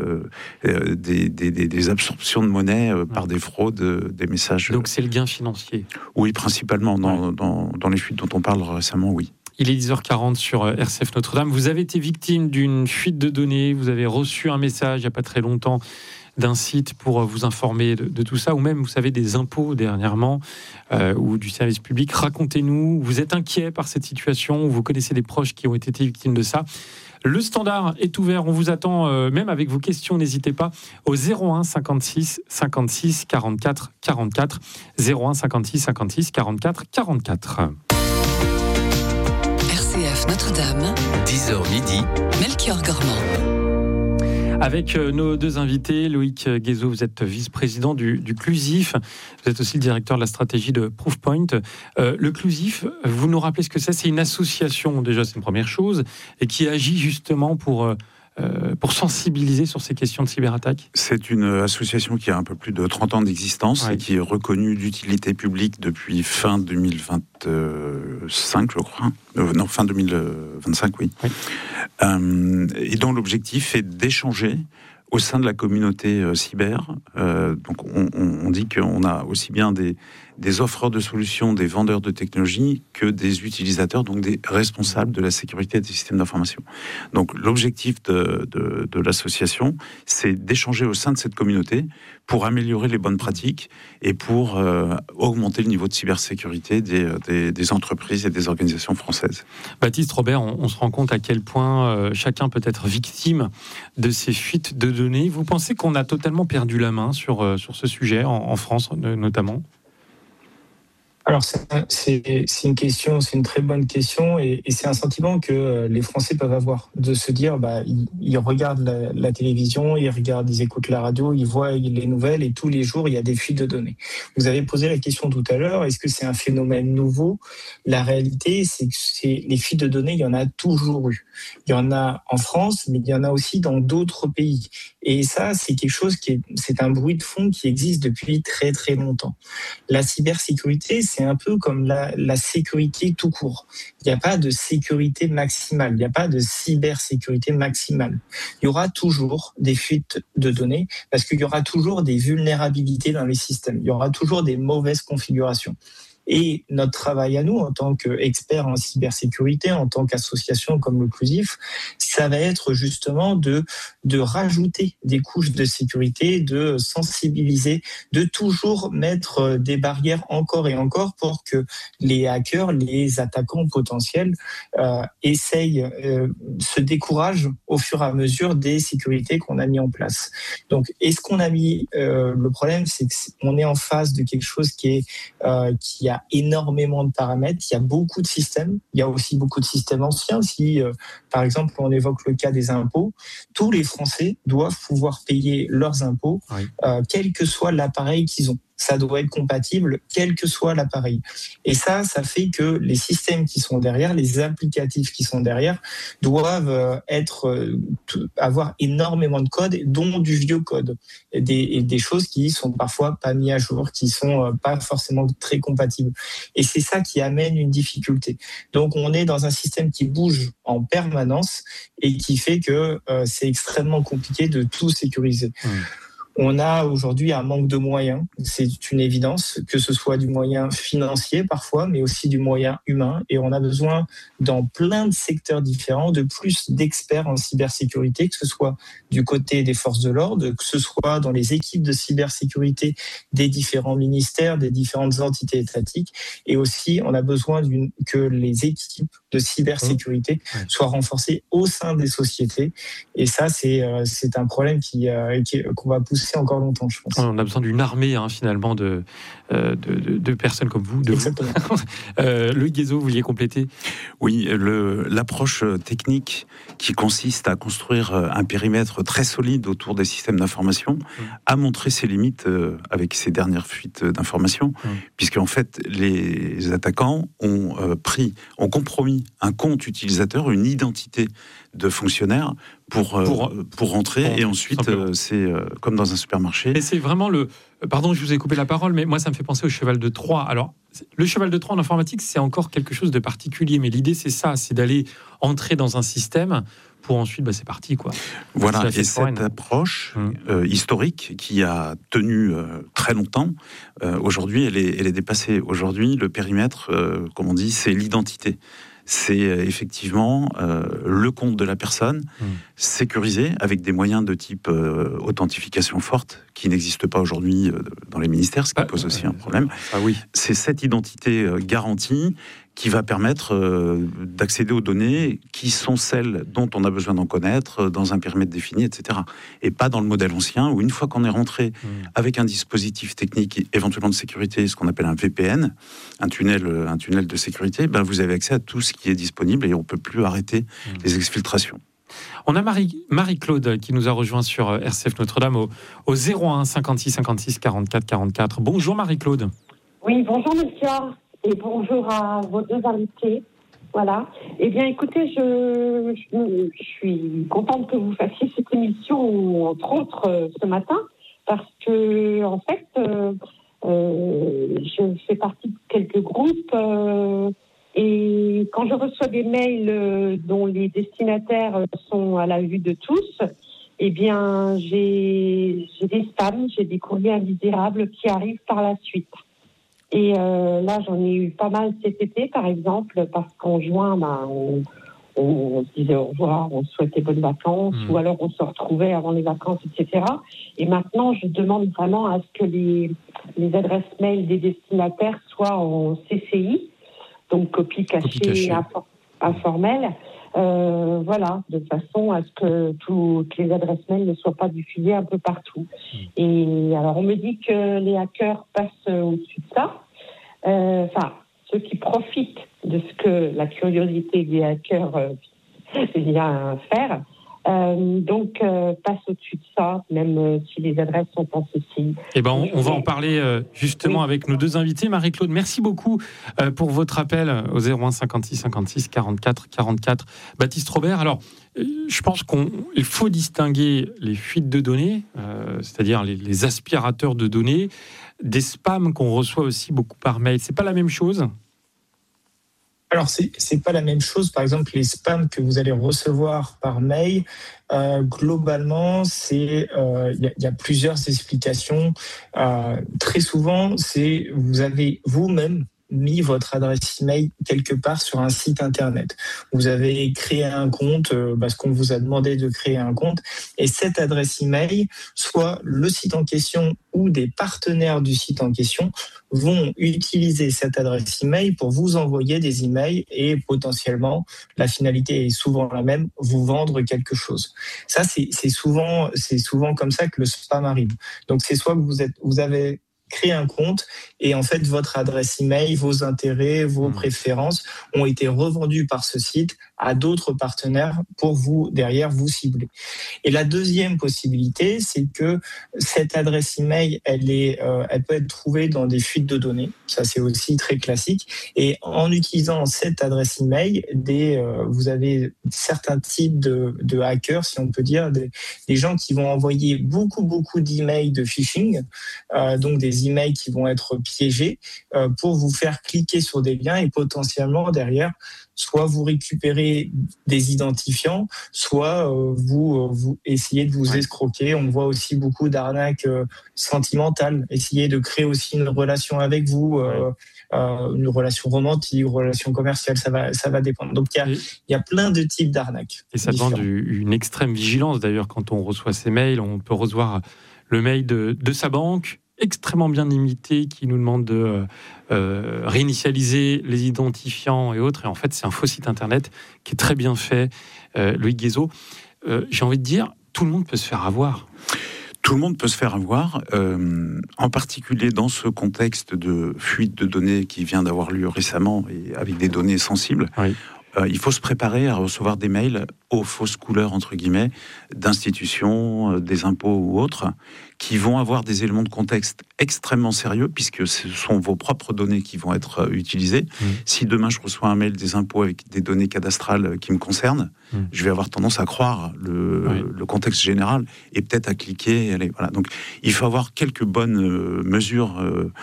des absorptions de monnaie par des fraudes, des messages.
Donc c'est le gain financier.
Oui, principalement dans les fuites dont on parle récemment, oui.
Il est 10h40 sur RCF Notre-Dame. Vous avez été victime d'une fuite de données. Vous avez reçu un message il n'y a pas très longtemps d'un site pour vous informer de tout ça, ou même, vous savez, des impôts dernièrement, ou du service public. Racontez-nous, vous êtes inquiet par cette situation, vous connaissez des proches qui ont été victimes de ça. Le standard est ouvert, on vous attend, même avec vos questions, n'hésitez pas, au 01 56 56 44 44, 01 56 56 44 44.
RCF Notre-Dame,
10h midi,
Melchior Gormand.
Avec nos deux invités, Loïc Guézot, vous êtes vice-président du CLUSIF, vous êtes aussi le directeur de la stratégie de Proofpoint. Le CLUSIF, vous nous rappelez ce que c'est ? C'est une association, déjà c'est une première chose, et qui agit justement pour sensibiliser sur ces questions de cyberattaque.
C'est une association qui a un peu plus de 30 ans d'existence et qui est reconnue d'utilité publique depuis fin 2025, je crois. Fin 2025, oui. Et dont l'objectif est d'échanger au sein de la communauté cyber. Donc on dit qu'on a aussi bien des offreurs de solutions, des vendeurs de technologies, que des utilisateurs, donc des responsables de la sécurité des systèmes d'information. Donc l'objectif de l'association, c'est d'échanger au sein de cette communauté pour améliorer les bonnes pratiques et pour augmenter le niveau de cybersécurité des entreprises et des organisations françaises.
Baptiste Robert, on se rend compte à quel point chacun peut être victime de ces fuites de données. Vous pensez qu'on a totalement perdu la main sur ce sujet, en France notamment ?
Alors c'est une question, c'est une très bonne question et c'est un sentiment que les Français peuvent avoir, de se dire ils regardent la télévision, ils écoutent la radio, ils voient les nouvelles et tous les jours il y a des fuites de données. Vous avez posé la question tout à l'heure, est-ce que c'est un phénomène nouveau ? La réalité c'est que les fuites de données, il y en a toujours eu. Il y en a en France, mais il y en a aussi dans d'autres pays. Et ça, c'est quelque chose c'est un bruit de fond qui existe depuis très très longtemps. La cybersécurité, c'est c'est un peu comme la sécurité tout court. Il n'y a pas de sécurité maximale, il n'y a pas de cybersécurité maximale. Il y aura toujours des fuites de données parce qu'il y aura toujours des vulnérabilités dans les systèmes. Il y aura toujours des mauvaises configurations. Et notre travail à nous, en tant qu'experts en cybersécurité, en tant qu'association comme l'Occlusif, ça va être justement de rajouter des couches de sécurité, de sensibiliser, de toujours mettre des barrières encore et encore pour que les hackers, les attaquants potentiels se découragent au fur et à mesure des sécurités qu'on a mis en place. Donc, est-ce qu'on a mis... le problème, c'est qu'on est en face de quelque chose qui a énormément de paramètres, il y a beaucoup de systèmes, il y a aussi beaucoup de systèmes anciens. Si, par exemple, on évoque le cas des impôts, tous les Français doivent pouvoir payer leurs impôts, quel que soit l'appareil qu'ils ont. Ça doit être compatible, quel que soit l'appareil. Et ça fait que les systèmes qui sont derrière, les applicatifs qui sont derrière, doivent avoir énormément de code, dont du vieux code, et des choses qui sont parfois pas mises à jour, qui sont pas forcément très compatibles. Et c'est ça qui amène une difficulté. Donc, on est dans un système qui bouge en permanence et qui fait que c'est extrêmement compliqué de tout sécuriser. On a aujourd'hui un manque de moyens, c'est une évidence, que ce soit du moyen financier parfois, mais aussi du moyen humain. Et on a besoin, dans plein de secteurs différents, de plus d'experts en cybersécurité, que ce soit du côté des forces de l'ordre, que ce soit dans les équipes de cybersécurité des différents ministères, des différentes entités étatiques. Et aussi, on a besoin que les équipes de cybersécurité soient renforcées au sein des sociétés. Et ça, c'est un problème qu'on va pousser encore longtemps, je pense.
On a besoin d'une armée, finalement, de personnes comme vous.
Exactement.
Loïc Guézot, vous vouliez compléter ?
Oui, l'approche technique qui consiste à construire un périmètre très solide autour des systèmes d'information a montré ses limites avec ces dernières fuites d'informations, puisqu'en fait, les attaquants ont compromis un compte utilisateur, une identité de fonctionnaire pour rentrer, et ensuite c'est comme dans un supermarché.
Et c'est vraiment pardon, je vous ai coupé la parole, mais moi ça me fait penser au cheval de Troie. Alors, le cheval de Troie en informatique, c'est encore quelque chose de particulier, mais l'idée c'est ça, c'est d'aller entrer dans un système pour ensuite, c'est parti, quoi.
Voilà, et cette approche historique qui a tenu très longtemps, aujourd'hui elle est dépassée. Aujourd'hui, le périmètre, comme on dit, c'est l'identité. C'est effectivement le compte de la personne sécurisé avec des moyens de type authentification forte qui n'existent pas aujourd'hui dans les ministères, ce qui pose aussi un problème. C'est cette identité garantie qui va permettre d'accéder aux données qui sont celles dont on a besoin d'en connaître dans un périmètre défini, etc. Et pas dans le modèle ancien où une fois qu'on est rentré avec un dispositif technique éventuellement de sécurité, ce qu'on appelle un VPN, un tunnel de sécurité, vous avez accès à tout ce qui est disponible et on ne peut plus arrêter les exfiltrations.
On a Marie-Claude qui nous a rejoint sur RCF Notre-Dame au 01 56 56 44 44. Bonjour Marie-Claude.
Oui, bonjour Melchior. Et bonjour à vos deux invités. Voilà. Eh bien, écoutez, je suis contente que vous fassiez cette émission, entre autres, ce matin, parce que, en fait, je fais partie de quelques groupes et quand je reçois des mails dont les destinataires sont à la vue de tous, eh bien, j'ai des spams, j'ai des courriers indésirables qui arrivent par la suite. Et là, j'en ai eu pas mal cet été, par exemple, parce qu'en juin, on se disait au revoir, on souhaitait bonnes vacances, ou alors on se retrouvait avant les vacances, etc. Et maintenant, je demande vraiment à ce que les adresses mail des destinataires soient en CCI, donc copie cachée informelle, voilà, de façon à ce que toutes les adresses mail ne soient pas diffusées un peu partout. Et alors, on me dit que les hackers passent au-dessus de ça. Ceux qui profitent de ce que la curiosité des hackers vient faire, Donc, passe au-dessus de ça, même si les adresses sont en ceci.
Eh ben, on va en parler justement avec nos deux invités. Marie-Claude, merci beaucoup pour votre appel au 01 56 56 44 44. Baptiste Robert, alors, je pense qu'il faut distinguer les fuites de données, c'est-à-dire les aspirateurs de données, des spams qu'on reçoit aussi beaucoup par mail. C'est pas la même chose ?
Alors, c'est pas la même chose. Par exemple, les spams que vous allez recevoir par mail, globalement, il y a plusieurs explications. Très souvent, vous avez vous-même mis votre adresse email quelque part sur un site internet. Vous avez créé un compte parce qu'on vous a demandé de créer un compte, et cette adresse email, soit le site en question ou des partenaires du site en question vont utiliser cette adresse email pour vous envoyer des emails et potentiellement, la finalité est souvent la même, vous vendre quelque chose. Ça, c'est souvent comme ça que le spam arrive. Donc c'est soit que vous avez créé un compte et en fait votre adresse email, vos intérêts, vos préférences ont été revendus par ce site à d'autres partenaires pour vous derrière vous cibler. Et la deuxième possibilité, c'est que cette adresse email, elle peut être trouvée dans des fuites de données. Ça, c'est aussi très classique. Et en utilisant cette adresse email, vous avez certains types de hackers, si on peut dire, des gens qui vont envoyer beaucoup d'emails de phishing, donc des emails qui vont être piégés pour vous faire cliquer sur des liens et potentiellement derrière, soit vous récupérez des identifiants, soit vous essayez de vous escroquer. On voit aussi beaucoup d'arnaques sentimentales. Essayez de créer aussi une relation avec vous, une relation romantique, une relation commerciale, ça va dépendre. Donc il y a plein de types d'arnaques.
Et ça demande une extrême vigilance. D'ailleurs, quand on reçoit ces mails, on peut recevoir le mail de sa banque, extrêmement bien limité, qui nous demande de réinitialiser les identifiants et autres. Et en fait, c'est un faux site internet qui est très bien fait. Loïc Guézot, j'ai envie de dire, tout le monde peut se faire avoir.
Tout le monde peut se faire avoir, en particulier dans ce contexte de fuite de données qui vient d'avoir lieu récemment et avec des données sensibles. Oui. Il faut se préparer à recevoir des mails aux fausses couleurs, entre guillemets, d'institutions, des impôts ou autres, qui vont avoir des éléments de contexte extrêmement sérieux, puisque ce sont vos propres données qui vont être utilisées. Si demain je reçois un mail des impôts avec des données cadastrales qui me concernent, je vais avoir tendance à croire le contexte général et peut-être à cliquer. Et aller, voilà. Donc il faut avoir quelques bonnes mesures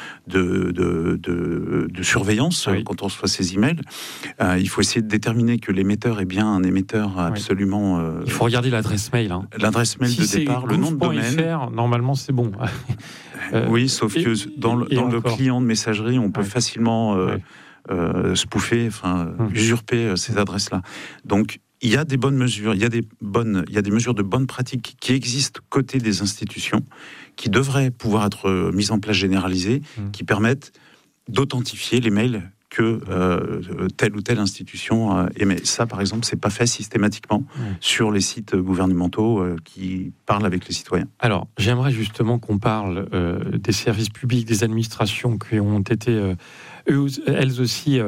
de surveillance quand on reçoit ces emails. Il faut essayer de déterminer que l'émetteur est bien un émetteur absolument...
il faut regarder l'adresse mail. Hein.
L'adresse mail de départ, le nom de domaine.
Normalement, c'est bon.
Oui, sauf que dans le client de messagerie, on peut facilement spoofer, usurper ces adresses-là. Donc, il y a des bonnes mesures, il y a des mesures de bonne pratique qui existent côté des institutions, qui devraient pouvoir être mises en place généralisées, qui permettent d'authentifier les mails que telle ou telle institution émet. Ça, par exemple, c'est pas fait systématiquement sur les sites gouvernementaux qui parlent avec les citoyens.
Alors, j'aimerais justement qu'on parle des services publics, des administrations qui ont été eux aussi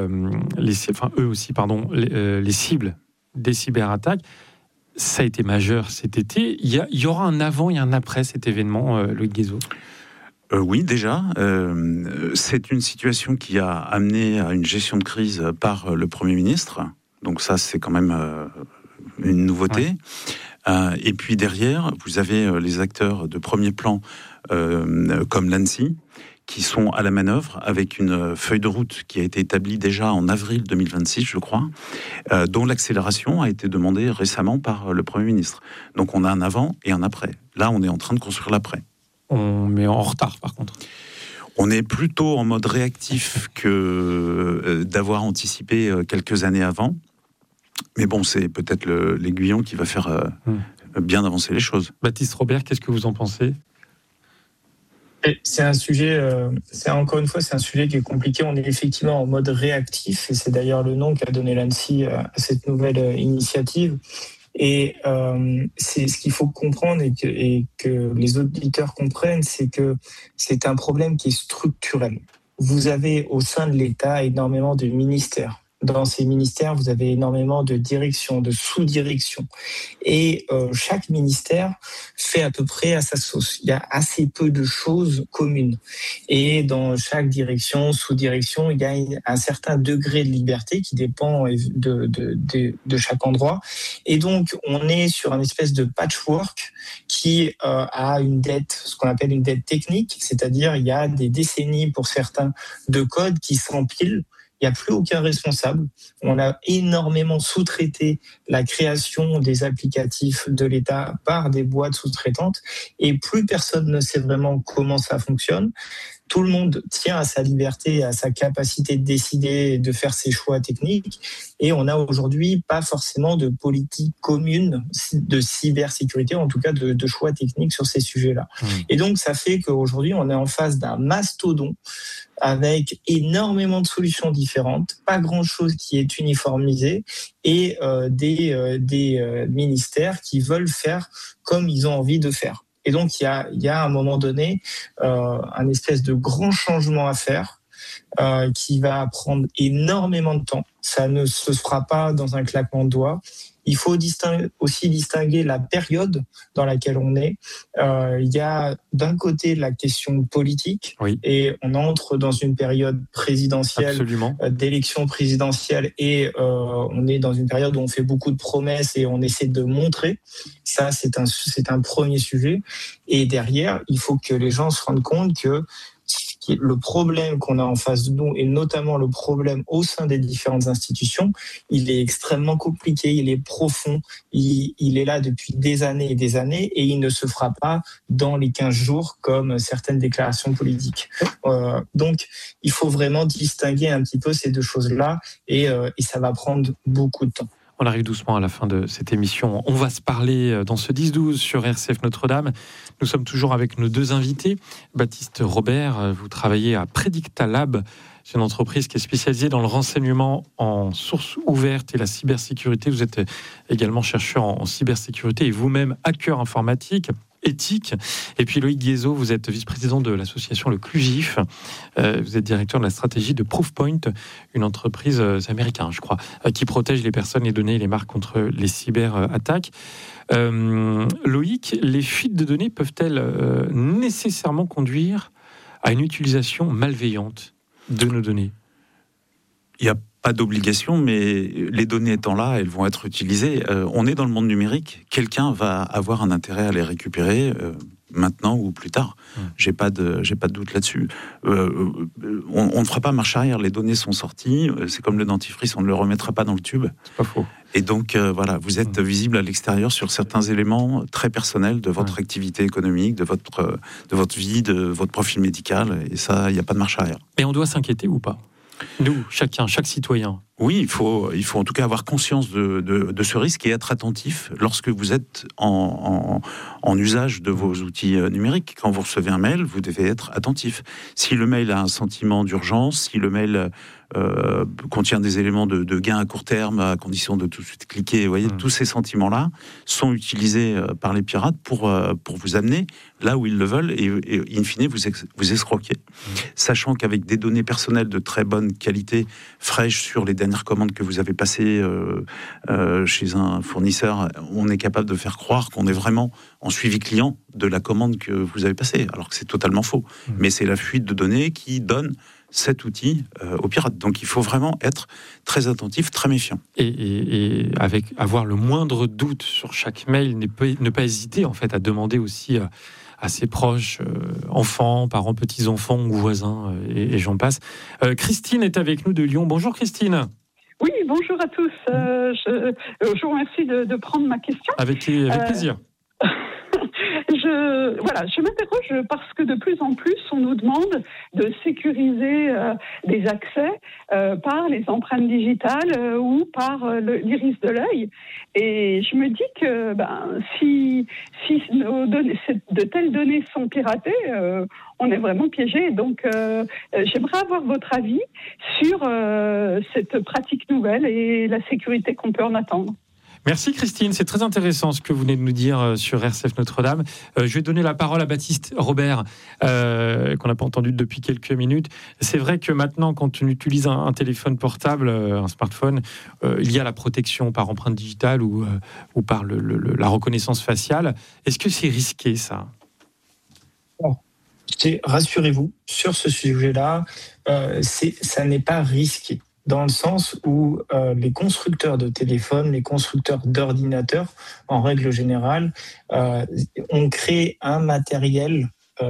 les cibles des cyberattaques. Ça a été majeur cet été. Il y aura un avant et un après cet événement, Loïc Guézot.
Oui, déjà, c'est une situation qui a amené à une gestion de crise par le Premier ministre. Donc ça, c'est quand même une nouveauté. Et puis derrière, vous avez les acteurs de premier plan, comme l'ANSSI, qui sont à la manœuvre avec une feuille de route qui a été établie déjà en avril 2026, je crois, dont l'accélération a été demandée récemment par le Premier ministre. Donc on a un avant et un après. Là, on est en train de construire l'après.
On est en retard, par contre.
On est plutôt en mode réactif que d'avoir anticipé quelques années avant. Mais bon, c'est peut-être l'aiguillon qui va faire bien avancer les choses.
Baptiste Robert, qu'est-ce que vous en pensez ?
C'est un sujet, encore une fois, c'est un sujet qui est compliqué. On est effectivement en mode réactif, et c'est d'ailleurs le nom qu'a donné l'ANSSI à cette nouvelle initiative. Et c'est ce qu'il faut comprendre et que les auditeurs comprennent, c'est que c'est un problème qui est structurel. Vous avez au sein de l'État énormément de ministères dans ces ministères, vous avez énormément de directions, de sous-directions. Et chaque ministère fait à peu près à sa sauce. Il y a assez peu de choses communes. Et dans chaque direction, sous-direction, il y a un certain degré de liberté qui dépend de chaque endroit. Et donc, on est sur une espèce de patchwork qui a une dette, ce qu'on appelle une dette technique, c'est-à-dire il y a des décennies pour certains de code qui s'empilent. Il n'y a plus aucun responsable. On a énormément sous-traité la création des applicatifs de l'État par des boîtes sous-traitantes et plus personne ne sait vraiment comment ça fonctionne. Tout le monde tient à sa liberté, à sa capacité de décider et de faire ses choix techniques. Et on n'a aujourd'hui pas forcément de politique commune de cybersécurité, en tout cas de choix techniques sur ces sujets-là. Et donc, ça fait qu'aujourd'hui, on est en face d'un mastodon avec énormément de solutions différentes, pas grand-chose qui est uniformisé et des ministères qui veulent faire comme ils ont envie de faire. Et donc, il y a à un moment donné un espèce de grand changement à faire qui va prendre énormément de temps. Ça ne se fera pas dans un claquement de doigts. Il faut aussi distinguer la période dans laquelle on est. Il y a d'un côté la question politique, et on entre dans une période présidentielle, d'élection présidentielle, et on est dans une période où on fait beaucoup de promesses et on essaie de montrer. Ça, c'est un premier sujet. Et derrière, il faut que les gens se rendent compte que le problème qu'on a en face de nous, et notamment le problème au sein des différentes institutions, il est extrêmement compliqué, il est profond, il est là depuis des années et il ne se fera pas dans les 15 jours comme certaines déclarations politiques. Donc, il faut vraiment distinguer un petit peu ces deux choses-là et ça va prendre beaucoup de temps.
On arrive doucement à la fin de cette émission. On va se parler dans ce 10-12 sur RCF Notre-Dame. Nous sommes toujours avec nos deux invités. Baptiste Robert, vous travaillez à Predictalab. C'est une entreprise qui est spécialisée dans le renseignement en source ouverte et la cybersécurité. Vous êtes également chercheur en cybersécurité et vous-même hacker informatique. Éthique. Et puis Loïc Guézot, vous êtes vice-président de l'association Le Clugif. Vous êtes directeur de la stratégie de Proofpoint, une entreprise américaine, je crois, qui protège les personnes, les données et les marques contre les cyberattaques. Loïc, les fuites de données peuvent-elles nécessairement conduire à une utilisation malveillante de nos données ?
Il n'y a pas d'obligation, mais les données étant là, elles vont être utilisées. On est dans le monde numérique. Quelqu'un va avoir un intérêt à les récupérer maintenant ou plus tard. J'ai pas de doute là-dessus. On ne fera pas marche arrière. Les données sont sorties. C'est comme le dentifrice, on ne le remettra pas dans le tube.
C'est pas faux.
Et donc, voilà, vous êtes visible à l'extérieur sur certains éléments très personnels de votre activité économique, de votre vie, de votre profil médical. Et ça, il n'y a pas de marche arrière.
Et on doit s'inquiéter ou pas ? Nous, chaque citoyen.
Oui, il faut en tout cas avoir conscience de ce risque et être attentif lorsque vous êtes en usage de vos outils numériques. Quand vous recevez un mail, vous devez être attentif. Si le mail a un sentiment d'urgence, si le mail contient des éléments de gain à court terme, à condition de tout de suite cliquer, vous voyez, tous ces sentiments-là sont utilisés par les pirates pour vous amener là où ils le veulent et in fine vous escroquer. Sachant qu'avec des données personnelles de très bonne qualité, fraîches sur les dernières commandes que vous avez passées chez un fournisseur, on est capable de faire croire qu'on est vraiment en suivi client de la commande que vous avez passée, alors que c'est totalement faux. Mais c'est la fuite de données qui donne cet outil aux pirates. Donc il faut vraiment être très attentif, très méfiant.
Et avoir le moindre doute sur chaque mail, ne pas hésiter en fait à demander aussi à ses proches, enfants, parents, petits-enfants ou voisins, et j'en passe. Christine est avec nous de Lyon. Bonjour Christine.
Oui, bonjour à tous. Je vous remercie de prendre ma question.
Avec plaisir.
Je m'interroge parce que de plus en plus, on nous demande de sécuriser des accès par les empreintes digitales ou par l'iris de l'œil. Et je me dis que si de telles données sont piratées, on est vraiment piégé. Donc, j'aimerais avoir votre avis sur cette pratique nouvelle et la sécurité qu'on peut en attendre.
Merci Christine, c'est très intéressant ce que vous venez de nous dire sur RCF Notre-Dame. Je vais donner la parole à Baptiste Robert, qu'on n'a pas entendu depuis quelques minutes. C'est vrai que maintenant, quand on utilise un téléphone portable, un smartphone, il y a la protection par empreinte digitale ou par la reconnaissance faciale. Est-ce que c'est risqué, ça ?
Rassurez-vous, sur ce sujet-là, ça n'est pas risqué. Dans le sens où les constructeurs de téléphones, les constructeurs d'ordinateurs, en règle générale, ont créé un matériel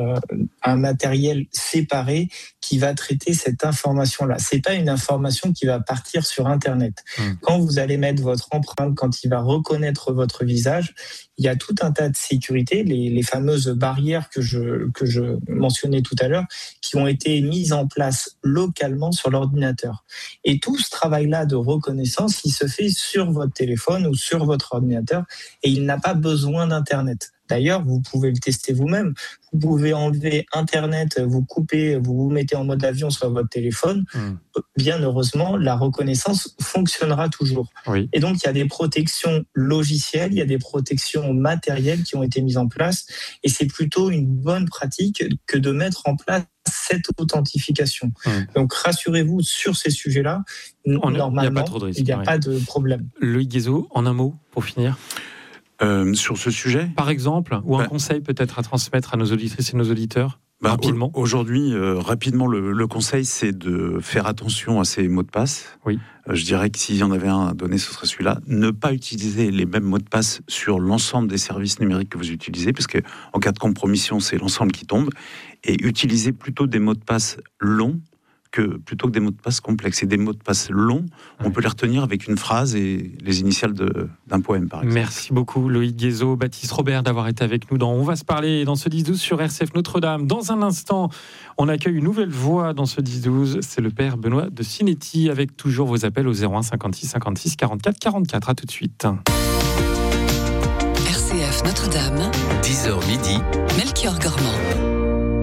séparé qui va traiter cette information-là. C'est pas une information qui va partir sur Internet. Quand vous allez mettre votre empreinte, quand il va reconnaître votre visage, il y a tout un tas de sécurités, les fameuses barrières que je mentionnais tout à l'heure, qui ont été mises en place localement sur l'ordinateur. Et tout ce travail-là de reconnaissance, il se fait sur votre téléphone ou sur votre ordinateur et il n'a pas besoin d'Internet. D'ailleurs, vous pouvez le tester vous-même. Vous pouvez enlever Internet, vous coupez, vous mettez en mode avion sur votre téléphone. Bien heureusement, la reconnaissance fonctionnera toujours. Oui. Et donc, il y a des protections logicielles, il y a des protections matérielles qui ont été mises en place. Et c'est plutôt une bonne pratique que de mettre en place cette authentification. Donc, rassurez-vous sur ces sujets-là. Normalement, il n'y a pas de problème.
Loïc Guézot, en un mot, pour finir.
Sur ce sujet,
par exemple, ou un conseil peut-être à transmettre à nos auditrices et nos auditeurs, rapidement.
Aujourd'hui, rapidement, le conseil, c'est de faire attention à ces mots de passe.
Oui.
Je dirais que s'il y en avait un à donner, ce serait celui-là. Ne pas utiliser les mêmes mots de passe sur l'ensemble des services numériques que vous utilisez, parce que en cas de compromission, c'est l'ensemble qui tombe. Et utiliser plutôt des mots de passe longs plutôt que des mots de passe complexes. Et des mots de passe longs, on peut les retenir avec une phrase et les initiales d'un poème, par exemple.
Merci beaucoup, Loïc Guézot, Baptiste Robert, d'avoir été avec nous dans On va se parler dans ce 10-12 sur RCF Notre-Dame. Dans un instant, on accueille une nouvelle voix dans ce 10-12. C'est le père Benoît de Sinetti, avec toujours vos appels au 01 56 56 44 44. À tout de suite.
RCF Notre-Dame,
10h midi,
Melchior Gormand.